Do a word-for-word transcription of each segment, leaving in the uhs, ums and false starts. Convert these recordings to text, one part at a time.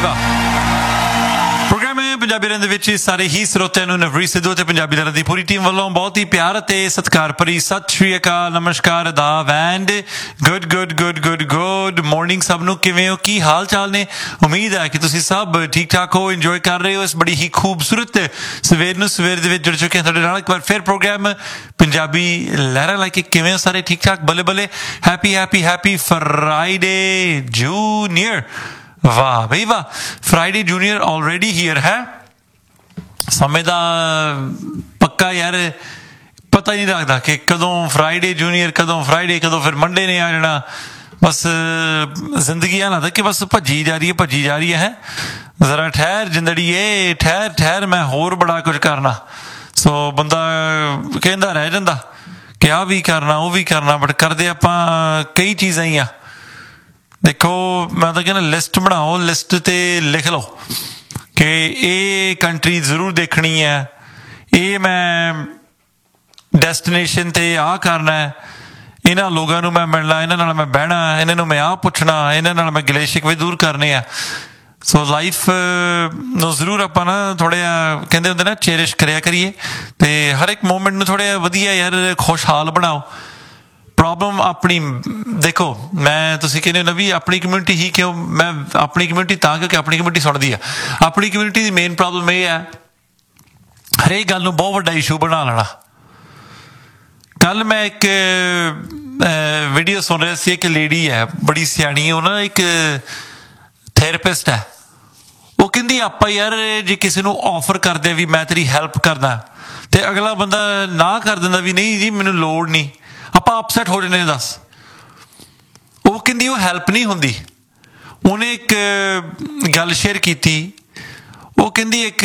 ਵਾਹ। ਪ੍ਰੋਗਰਾਮ ਪੰਜਾਬੀ ਲਹਿਰ ਦੇ ਵਿੱਚ ਸਾਰੇ ਹੀ ਸਰੋਤਿਆਂ ਨੂੰ ਨਵਰੀਤ ਸਿੱਧੂ ਅਤੇ ਪੰਜਾਬੀ ਲਹਿਰ ਦੀ ਪੂਰੀ ਟੀਮ ਵੱਲੋਂ ਬਹੁਤ ਹੀ ਪਿਆਰ ਅਤੇ ਸਤਿਕਾਰ ਭਰੀ ਸਤਿ ਸ਼੍ਰੀ ਅਕਾਲ, ਨਮਸਕਾਰ, ਆਦਾਬ and good good good good good morning ਸਭ ਨੂੰ। ਕਿਵੇਂ ਹੋ, ਕੀ ਹਾਲ ਚਾਲ ਨੇ? ਉਮੀਦ ਹੈ ਕਿ ਤੁਸੀਂ ਸਭ ਠੀਕ ਠਾਕ ਹੋ, ਇੰਜੋਏ ਕਰ ਰਹੇ ਹੋ ਇਸ ਬੜੀ ਹੀ ਖੂਬਸੂਰਤ ਸਵੇਰ ਨੂੰ। ਸਵੇਰ ਦੇ ਵਿੱਚ ਜੁੜ ਚੁੱਕੇ ਹਾਂ ਤੁਹਾਡੇ ਨਾਲ ਇੱਕ ਵਾਰ ਫਿਰ ਪ੍ਰੋਗਰਾਮ ਪੰਜਾਬੀ ਲਹਿਰਾਂ ਲੈ ਕੇ। ਕਿਵੇਂ ਹੋ ਸਾਰੇ? ਠੀਕ ਠਾਕ, ਬੱਲੇ ਬੱਲੇ। Happy happy happy Friday junior. ਵਾਹ ਬਈ ਵਾਹ, ਫਰਾਈਡੇ ਜੂਨੀਅਰ ਆਲਰੇਡੀ ਹੀਅਰ ਹੈ। ਸਮੇਂ ਦਾ ਪੱਕਾ ਯਾਰ ਪਤਾ ਹੀ ਨਹੀਂ ਲੱਗਦਾ ਕਿ ਕਦੋਂ ਫਰਾਈਡੇ ਜੂਨੀਅਰ, ਕਦੋਂ ਫਰਾਈਡੇ, ਕਦੋਂ ਫਿਰ ਮੰਡੇ ਨੇ ਆ ਜਾਣਾ। ਬਸ ਜ਼ਿੰਦਗੀ ਆ ਲੱਗਦਾ ਕਿ ਬਸ ਭੱਜੀ ਜਾ ਰਹੀ ਹੈ ਭੱਜੀ ਜਾ ਰਹੀ ਹੈ। ਜ਼ਰਾ ਠਹਿਰ ਜਿੰਦੜੀਏ, ਠਹਿਰ ਠਹਿਰ, ਮੈਂ ਹੋਰ ਬੜਾ ਕੁਝ ਕਰਨਾ। ਸੋ ਬੰਦਾ ਕਹਿੰਦਾ ਰਹਿ ਜਾਂਦਾ ਕਿ ਆਹ ਵੀ ਕਰਨਾ ਉਹ ਵੀ ਕਰਨਾ, ਬਟ ਕਰਦੇ ਆਪਾਂ ਕਈ ਚੀਜ਼ਾਂ ਹੀ ਆ। ਦੇਖੋ ਮੈਂ ਤਾਂ ਕਹਿੰਦਾ ਲਿਸਟ ਬਣਾਓ, ਲਿਸਟ 'ਤੇ ਲਿਖ ਲਓ ਕਿ ਇਹ ਕੰਟਰੀ ਜ਼ਰੂਰ ਦੇਖਣੀ ਹੈ, ਇਹ ਮੈਂ ਡੈਸਟੀਨੇਸ਼ਨ 'ਤੇ ਆਹ ਕਰਨਾ ਹੈ, ਇਹਨਾਂ ਲੋਕਾਂ ਨੂੰ ਮੈਂ ਮਿਲਣਾ, ਇਹਨਾਂ ਨਾਲ ਮੈਂ ਬਹਿਣਾ, ਇਹਨਾਂ ਨੂੰ ਮੈਂ ਆਹ ਪੁੱਛਣਾ, ਇਹਨਾਂ ਨਾਲ ਮੈਂ ਗਿਲੇ ਸ਼ਿਕਵੇ ਦੂਰ ਕਰਨੇ ਆ। ਸੋ ਲਾਈਫ ਨੂੰ ਜ਼ਰੂਰ ਆਪਾਂ ਨਾ ਥੋੜ੍ਹਾ ਜਿਹਾ ਕਹਿੰਦੇ ਹੁੰਦੇ ਨਾ ਚੇਰਿਸ਼ ਕਰਿਆ ਕਰੀਏ, ਅਤੇ ਹਰ ਇੱਕ ਮੂਮੈਂਟ ਨੂੰ ਥੋੜ੍ਹਾ ਜਿਹਾ ਵਧੀਆ ਯਾਰ ਖੁਸ਼ਹਾਲ ਬਣਾਓ। ਪ੍ਰੋਬਲਮ ਆਪਣੀ ਦੇਖੋ, ਮੈਂ ਤੁਸੀਂ ਕਹਿੰਦੇ ਹੋ ਨਾ ਵੀ ਆਪਣੀ ਕਮਿਊਨਿਟੀ ਹੀ ਕਿਉਂ, ਮੈਂ ਆਪਣੀ ਕਮਿਊਨਿਟੀ ਤਾਂ ਕਿਉਂਕਿ ਆਪਣੀ ਕਮਿਊਨਿਟੀ ਸੁਣਦੀ ਆ। ਆਪਣੀ ਕਮਿਊਨਿਟੀ ਦੀ ਮੇਨ ਪ੍ਰੋਬਲਮ ਇਹ ਹੈ ਹਰੇਕ ਗੱਲ ਨੂੰ ਬਹੁਤ ਵੱਡਾ ਇਸ਼ੂ ਬਣਾ ਲੈਣਾ। ਕੱਲ੍ਹ ਮੈਂ ਇੱਕ ਵੀਡੀਓ ਸੁਣ ਰਿਹਾ ਸੀ, ਇੱਕ ਲੇਡੀ ਹੈ ਬੜੀ ਸਿਆਣੀ, ਉਹ ਨਾ ਇੱਕ ਥੈਰੇਪਿਸਟ ਹੈ। ਉਹ ਕਹਿੰਦੀ ਆਪਾਂ ਯਾਰ ਜੇ ਕਿਸੇ ਨੂੰ ਆਫਰ ਕਰਦੇ ਵੀ ਮੈਂ ਤੇਰੀ ਹੈਲਪ ਕਰਦਾ, ਅਤੇ ਅਗਲਾ ਬੰਦਾ ਨਾ ਕਰ ਦਿੰਦਾ ਵੀ ਨਹੀਂ ਜੀ ਮੈਨੂੰ ਲੋੜ ਨਹੀਂ, ਆਪਾਂ ਅਪਸੈਟ ਹੋ ਜਾਂਦੇ। ਦੱਸ, ਉਹ ਕਹਿੰਦੀ ਉਹ ਹੈਲਪ ਨਹੀਂ ਹੁੰਦੀ। ਉਹਨੇ ਇੱਕ ਗੱਲ ਸ਼ੇਅਰ ਕੀਤੀ, ਉਹ ਕਹਿੰਦੀ ਇੱਕ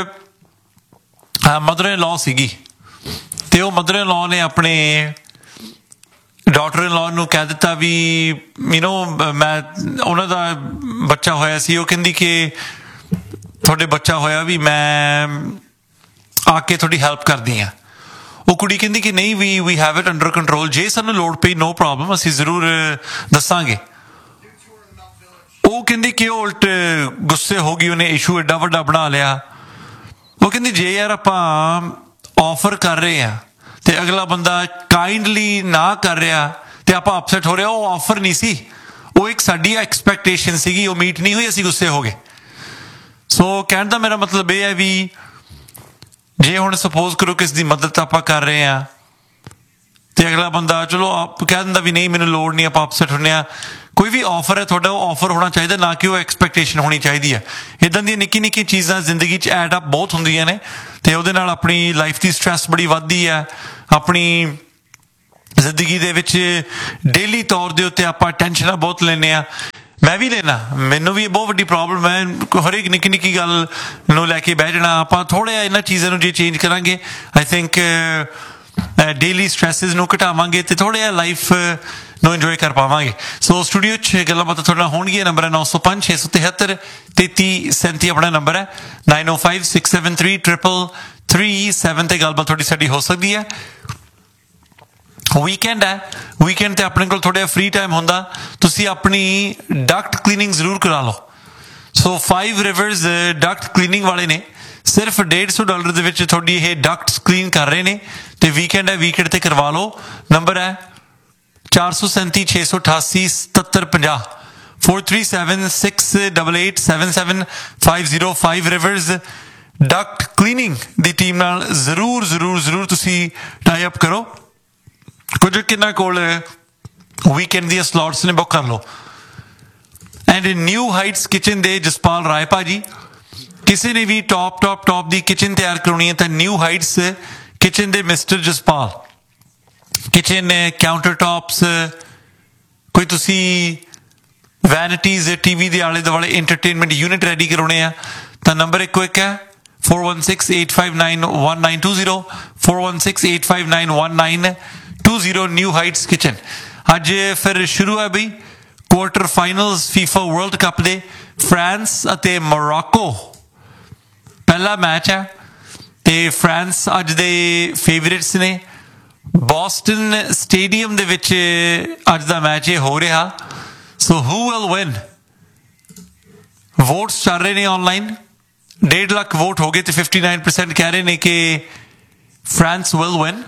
ਮਦਰ ਇਨ ਲਾਅ ਸੀਗੀ, ਅਤੇ ਉਹ ਮਦਰ ਇਨ ਲਾਅ ਨੇ ਆਪਣੇ ਡਾਟਰ ਇਨ ਲਾਅ ਨੂੰ ਕਹਿ ਦਿੱਤਾ ਵੀ ਯੂ ਨੋ ਮੈਂ ਉਹਨਾਂ ਦਾ ਬੱਚਾ ਹੋਇਆ ਸੀ, ਉਹ ਕਹਿੰਦੀ ਕਿ ਤੁਹਾਡੇ ਬੱਚਾ ਹੋਇਆ ਵੀ ਮੈਂ ਆ ਕੇ ਤੁਹਾਡੀ ਹੈਲਪ ਕਰਦੀ ਹਾਂ। ਉਹ ਕੁੜੀ ਕਹਿੰਦੀ ਕਿ ਨਹੀਂ ਵੀ we have it under control, ਜੇ ਸਾਨੂੰ ਲੋੜ ਪਈ ਨੋ ਪ੍ਰੋਬਲਮ, ਅਸੀਂ ਜ਼ਰੂਰ ਦੱਸਾਂਗੇ। ਉਹ ਕਹਿੰਦੀ ਕਿ ਉਹ ਉਲਟ ਗੁੱਸੇ ਹੋ ਗਈ, ਉਹਨੇ ਇਸ਼ੂ ਐਡਾ ਵੱਡਾ ਬਣਾ ਲਿਆ। ਉਹ ਕਹਿੰਦੀ ਜੇ ਯਾਰ ਆਪਾਂ ਆਫਰ ਕਰ ਰਹੇ ਹਾਂ ਅਤੇ ਅਗਲਾ ਬੰਦਾ ਕਾਈਂਡਲੀ ਨਾ ਕਰ ਰਿਹਾ ਅਤੇ ਆਪਾਂ ਅਪਸੈਟ ਹੋ ਰਿਹਾ, ਉਹ ਆਫਰ ਨਹੀਂ ਸੀ, ਉਹ ਇੱਕ ਸਾਡੀ ਐਕਸਪੈਕਟੇਸ਼ਨ ਸੀਗੀ, ਉਹ ਮੀਟ ਨਹੀਂ ਹੋਈ, ਅਸੀਂ ਗੁੱਸੇ ਹੋ ਗਏ। ਸੋ ਕਹਿਣ ਦਾ ਮੇਰਾ ਮਤਲਬ ਇਹ ਹੈ ਵੀ ਜੇ ਹੁਣ ਸਪੋਜ਼ ਕਰੋ ਕਿਸ ਦੀ ਮਦਦ ਆਪਾਂ ਕਰ ਰਹੇ ਹਾਂ ਅਤੇ ਅਗਲਾ ਬੰਦਾ ਚਲੋ ਆਪ ਕਹਿ ਦਿੰਦਾ ਵੀ ਨਹੀਂ ਮੈਨੂੰ ਲੋੜ ਨਹੀਂ, ਆਪਾਂ ਅਪਸੈਟ ਹੁੰਦੇ ਹਾਂ। ਕੋਈ ਵੀ ਆਫਰ ਹੈ ਤੁਹਾਡਾ, ਉਹ ਆਫਰ ਹੋਣਾ ਚਾਹੀਦਾ, ਨਾ ਕਿ ਉਹ ਐਕਸਪੈਕਟੇਸ਼ਨ ਹੋਣੀ ਚਾਹੀਦੀ ਹੈ। ਇੱਦਾਂ ਦੀਆਂ ਨਿੱਕੀ ਨਿੱਕੀ ਚੀਜ਼ਾਂ ਜ਼ਿੰਦਗੀ 'ਚ ਐਡ ਅਪ ਬਹੁਤ ਹੁੰਦੀਆਂ ਨੇ, ਅਤੇ ਉਹਦੇ ਨਾਲ ਆਪਣੀ ਲਾਈਫ ਦੀ ਸਟਰੈਸ ਬੜੀ ਵੱਧਦੀ ਹੈ। ਆਪਣੀ ਜ਼ਿੰਦਗੀ ਦੇ ਵਿੱਚ ਡੇਲੀ ਤੌਰ ਦੇ ਉੱਤੇ ਆਪਾਂ ਟੈਨਸ਼ਨਾਂ ਬਹੁਤ ਲੈਂਦੇ ਹਾਂ। ਮੈਂ ਵੀ ਲੈਣਾ, ਮੈਨੂੰ ਵੀ ਇਹ ਬਹੁਤ ਵੱਡੀ ਪ੍ਰੋਬਲਮ ਹੈ। ਹਰੇਕ ਨਿੱਕੀ ਨਿੱਕੀ ਗੱਲ ਨੂੰ ਲੈ ਕੇ ਬਹਿ ਜਾਣਾ। ਆਪਾਂ ਥੋੜ੍ਹਾ ਜਿਹਾ ਇਹਨਾਂ ਚੀਜ਼ਾਂ ਨੂੰ ਜੇ ਚੇਂਜ ਕਰਾਂਗੇ, ਆਈ ਥਿੰਕ ਡੇਲੀ ਸਟਰੈਸਿਸ ਨੂੰ ਘਟਾਵਾਂਗੇ ਅਤੇ ਥੋੜ੍ਹਾ ਜਿਹਾ ਲਾਈਫ ਨੂੰ ਇੰਜੋਏ ਕਰ ਪਾਵਾਂਗੇ। ਸੋ ਸਟੂਡੀਓ 'ਚ ਗੱਲਾਂ ਬਾਤਾਂ ਤੁਹਾਡੇ ਨਾਲ ਹੋਣਗੀਆਂ। ਨੰਬਰ ਹੈ ਨੌ ਸੌ ਪੰਜ ਛੇ ਸੌ ਤਿਹੱਤਰ ਤੇਤੀ ਸੈਂਤੀ ਆਪਣਾ ਨੰਬਰ ਹੈ। ਨਾਈਨ ਓ five six seven three triple three seven 'ਤੇ ਗੱਲਬਾਤ ਤੁਹਾਡੀ ਸਾਡੀ ਹੋ ਸਕਦੀ ਹੈ। ਵੀਕਐਂਡ ਹੈ, ਵੀਕਐਂਡ 'ਤੇ ਆਪਣੇ ਕੋਲ ਥੋੜ੍ਹਾ ਜਿਹਾ ਫਰੀ ਟਾਈਮ ਹੁੰਦਾ, ਤੁਸੀਂ ਆਪਣੀ ਡਕਟ ਕਲੀਨਿੰਗ ਜ਼ਰੂਰ ਕਰਾ ਲਓ। ਸੋ ਫਾਈਵ ਰਿਵਰਸ ਡਕਟ ਕਲੀਨਿੰਗ ਵਾਲੇ ਨੇ ਸਿਰਫ ਡੇਢ ਸੌ ਡਾਲਰ ਦੇ ਵਿੱਚ ਤੁਹਾਡੀ ਇਹ ਡਕਟਸ ਕਲੀਨ ਕਰ ਰਹੇ ਨੇ, ਅਤੇ ਵੀਕਐਂਡ ਹੈ, ਵੀਕਐਂਡ 'ਤੇ ਕਰਵਾ ਲਓ। ਨੰਬਰ ਹੈ ਚਾਰ ਸੌ ਸੈਂਤੀ ਛੇ ਸੌ ਅਠਾਸੀ ਸਤੱਤਰ ਪੰਜਾਹ four three seven six double eight seven seven five zero. Five reverse Duckett cleaning ਦੀ ਟੀਮ ਨਾਲ ਜ਼ਰੂਰ ਜ਼ਰੂਰ ਜ਼ਰੂਰ ਤੁਸੀਂ ਟਾਈ ਅਪ ਕਰੋ। ਕੁਝ ਕਿੰਨਾ ਕੋਲ ਵੀਕਐਂਡ ਦੀਆਂ ਸਲੋਟਸ ਨੇ, ਬੁੱਕ ਕਰ ਲਓ। ਐਂਡ ਨਿਊ ਹਾਈਟਸ ਕਿਚਨ ਦੇ ਜਸਪਾਲ ਰਾਏ ਭਾਜੀ, ਕਿਸੇ ਨੇ ਵੀ ਟੌਪ ਟੌਪ ਟੌਪ ਦੀ ਕਿਚਨ ਤਿਆਰ ਕਰਾਉਣੀ ਹੈ ਤਾਂ ਨਿਊ ਹਾਈਟਸ ਕਿਚਨ ਦੇ mister Jaspal. Kitchen counter tops, ਕੋਈ ਤੁਸੀਂ ਵੈਨਿਟੀਜ਼ ਟੀ ਵੀ ਦੇ ਆਲੇ ਦੁਆਲੇ ਇੰਟਰਟੇਨਮੈਂਟ ਯੂਨਿਟ ਰੈਡੀ ਕਰਾਉਣੇ ਆ ਤਾਂ ਨੰਬਰ ਇੱਕੋ ਇੱਕ ਹੈ four one six eight five nine one nine two zero four one six eight five nine one nine two zero. New heights kitchen. ਅੱਜ ਫਿਰ ਸ਼ੁਰੂ ਹੈ ਬਈ quarter finals FIFA world cup ਦੇ। ਫਰਾਂਸ ਅਤੇ ਮੋਰਾਕੋ ਪਹਿਲਾ ਮੈਚ ਹੈ, ਅਤੇ ਫਰਾਂਸ ਅੱਜ ਦੇ ਫੇਵਰੇਟਸ ਨੇ। ਬੋਸਟਨ ਸਟੇਡੀਅਮ ਦੇ ਵਿੱਚ ਅੱਜ ਦਾ ਮੈਚ ਇਹ ਹੋ ਰਿਹਾ। ਸੋ ਹੂ ਵਿਲ ਵਿਨ? ਵੋਟਸ ਚੱਲ ਰਹੇ ਨੇ ਆਨਲਾਈਨ ਡੇਢ ਲੱਖ ਵੋਟ ਹੋ ਗਏ ਤੇ ਫਿਫਟੀ ਨਾਈਨ ਪਰਸੈਂਟ ਕਹਿ ਰਹੇ ਨੇ ਕਿ ਫਰਾਂਸ ਵਿਲ ਵਿਨ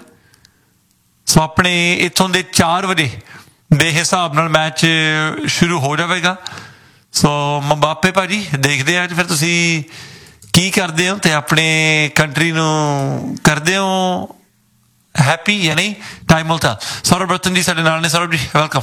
ਸੋ ਆਪਣੇ ਇੱਥੋਂ ਦੇ ਚਾਰ ਵਜੇ ਦੇ ਹਿਸਾਬ ਨਾਲ ਮੈਚ ਸ਼ੁਰੂ ਹੋ ਜਾਵੇਗਾ ਸੋ ਮਬਾਪੇ ਭਾਜੀ ਦੇਖਦੇ ਆ ਫਿਰ ਤੁਸੀਂ ਕੀ ਕਰਦੇ ਹੋ ਤੇ ਆਪਣੇ ਕੰਟਰੀ ਨੂੰ ਕਰਦੇ ਹੋ ਹੈਪੀ ਜਾਂ ਨਹੀਂ ਟਾਈਮ will tell ਸੌਰਵ ਰਤਨ ਜੀ ਸਾਡੇ ਨਾਲ ਨੇ ਸੌਰਵ ਜੀ ਵੈਲਕਮ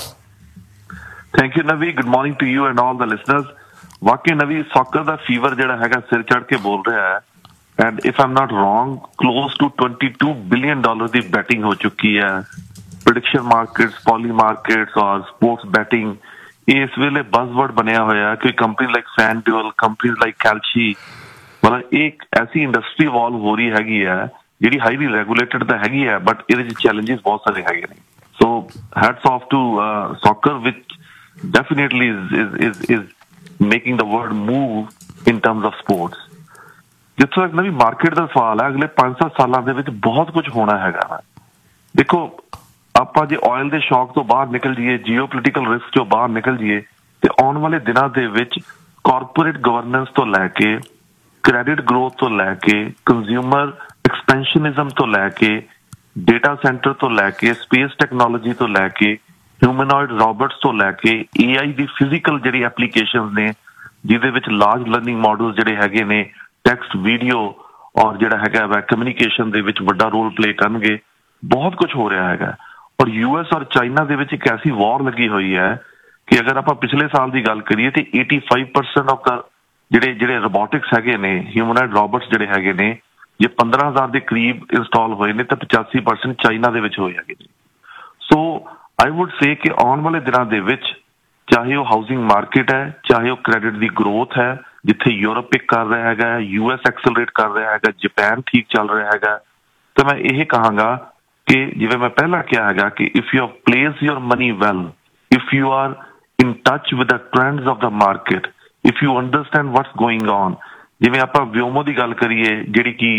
ਥੈਂਕ ਯੂ ਨਵੀ good morning to you and all the listeners ਵਾਕਈ ਨਵੀ ਸੌਕਰ ਦਾ ਫੀਵਰ ਜਿਹੜਾ ਹੈਗਾ ਸਿਰ ਚੜ ਕੇ ਬੋਲ ਰਿਹਾ ਹੈ and if I'm not wrong close to twenty two billion dollar the batting ਹੋ ਚੁੱਕੀ ਹੈ ਪ੍ਰੈਡਿਕਸ਼ਨ ਮਾਰਕੀਟਸ ਪੋਲੀ ਮਾਰਕੀਟਸ ਔਰ ਸਪੋਰਟਸ ਬੈਟਿੰਗ ਇਸ ਵੇਲੇ ਬਜ਼ਵਰਡ ਬਣਿਆ ਹੋਇਆ ਕਿ ਕੰਪਨੀ ਲਾਈਕ ਫੈਨਡਿਊਲ ਕੰਪਨੀਜ਼ ਲਾਈਕ ਕੈਲਸ਼ੀ ਮਤਲਬ ਇੱਕ ਐਸੀ ਇੰਡਸਟਰੀ ਇਵੋਲਵ ਹੋ ਰਹੀ ਹੈਗੀ ਹੈ ਜਿਹੜੀ ਹਾਈਲੀ ਰੈਗੂਲੇਟਡ ਤਾਂ ਹੈਗੀ ਹੈ ਬਟ ਇਹਦੇ ਚ ਚੈਲੰਜਸ ਬਹੁਤ ਸਾਰੇ ਹੈਗੇ ਨੇ ਸੋ hats of to soccer which definitely is is is making the world move in terms of sports ਜਿੱਥੋਂ ਤੱਕ ਨਵੀਂ ਮਾਰਕੀਟ ਦਾ ਸਵਾਲ ਹੈ ਅਗਲੇ ਪੰਜ ਸੱਤ ਸਾਲਾਂ ਦੇ ਵਿੱਚ ਬਹੁਤ ਕੁਝ ਹੋਣਾ ਹੈਗਾ ਦੇਖੋ ਆਪਾਂ ਜੇ ਆਇਲ ਦੇ ਸ਼ੌਕ ਤੋਂ ਬਾਹਰ ਨਿਕਲ ਜਾਈਏ ਜੀਓ ਪੋਲੀਟੀਕਲ ਰਿਸਕ ਚੋਂ ਬਾਹਰ ਨਿਕਲ ਜਾਈਏ ਤੇ ਆਉਣ ਵਾਲੇ ਦਿਨਾਂ ਦੇ ਵਿੱਚ ਕਾਰਪੋਰੇਟ ਗਵਰਨੈਂਸ ਤੋਂ ਲੈ ਕੇ ਕ੍ਰੈਡਿਟ ਗਰੋਥ ਤੋਂ ਲੈ ਕੇ ਕੰਜ਼ਿਊਮਰ ਐਕਸਪੈਂਸ਼ਨਿਜ਼ਮ ਤੋਂ ਲੈ ਕੇ ਡੇਟਾ ਸੈਂਟਰ ਤੋਂ ਲੈ ਕੇ ਸਪੇਸ ਟੈਕਨੋਲੋਜੀ ਤੋਂ ਲੈ ਕੇ ਹਿਊਮਨੋਇਡ ਰੋਬੋਟਸ ਤੋਂ ਲੈ ਕੇ ਏ ਆਈ ਦੀ ਫਿਜ਼ੀਕਲ ਜਿਹੜੀ ਐਪਲੀਕੇਸ਼ਨਸ ਨੇ ਜਿਹਦੇ ਵਿੱਚ ਲਾਰਜ ਲਰਨਿੰਗ ਮਾਡਲਸ ਜਿਹੜੇ ਹੈਗੇ ਨੇ ਟੈਕਸਟ ਵੀਡੀਓ ਔਰ ਜਿਹੜਾ ਹੈਗਾ ਵਾ ਕਮਿਊਨੀਕੇਸ਼ਨ ਦੇ ਵਿੱਚ ਵੱਡਾ ਰੋਲ ਪਲੇ ਕਰਨਗੇ ਬਹੁਤ ਕੁਝ ਹੋ ਰਿਹਾ ਹੈਗਾ ਔਰ ਯੂ ਐਸ ਔਰ ਚਾਈਨਾ ਦੇ ਵਿੱਚ ਇੱਕ ਐਸੀ ਵਾਰ ਲੱਗੀ ਹੋਈ ਹੈ ਕਿ ਅਗਰ ਆਪਾਂ ਪਿਛਲੇ ਸਾਲ ਦੀ ਗੱਲ ਕਰੀਏ ਤੇ eighty five percent ਆਫ ਦਾ ਜਿਹੜੇ ਜਿਹੜੇ ਰੋਬੋਟਿਕਸ ਹੈਗੇ ਨੇ ਹਿਊਮਨੋਇਡ ਰੋਬੋਟਸ ਜਿਹੜੇ ਹੈਗੇ ਨੇ ਜੇ ਪੰਦਰਾਂ ਹਜ਼ਾਰ ਦੇ ਕਰੀਬ ਇੰਸਟਾਲ ਹੋਏ ਨੇ ਤਾਂ ਪਚਾਸੀ ਪਰਸੈਂਟ ਚਾਈਨਾ ਦੇ ਵਿੱਚ ਹੋਏ ਹੈਗੇ ਨੇ ਸੋ ਆਈ ਵੁੱਡ ਸੇ ਕਿ ਆਉਣ ਵਾਲੇ ਦਿਨਾਂ ਦੇ ਵਿੱਚ ਚਾਹੇ ਉਹ ਹਾਊਸਿੰਗ ਮਾਰਕੀਟ ਹੈ ਚਾਹੇ ਉਹ ਕ੍ਰੈਡਿਟ ਦੀ ਗਰੋਥ ਹੈ ਜਿੱਥੇ ਯੂਰਪ ਪਿਕ ਕਰ ਰਿਹਾ ਹੈਗਾ ਯੂ ਐਸ ਐਕਸਲਰੇਟ ਕਰ ਰਿਹਾ ਹੈਗਾ ਜਾਪਾਨ ਠੀਕ ਚੱਲ ਰਿਹਾ ਹੈਗਾ ਤਾਂ ਮੈਂ ਇਹ ਕਹਾਂਗਾ ਕਿ ਜਿਵੇਂ ਮੈਂ ਪਹਿਲਾਂ ਕਿਹਾ ਹੈਗਾ ਕਿ if you place your money well if you are in touch with the trends of the market if you understand what's going on ਜਿਵੇਂ ਆਪਾਂ ਵਿਓਮੋ ਦੀ ਗੱਲ ਕਰੀਏ ਜਿਹੜੀ ਕਿ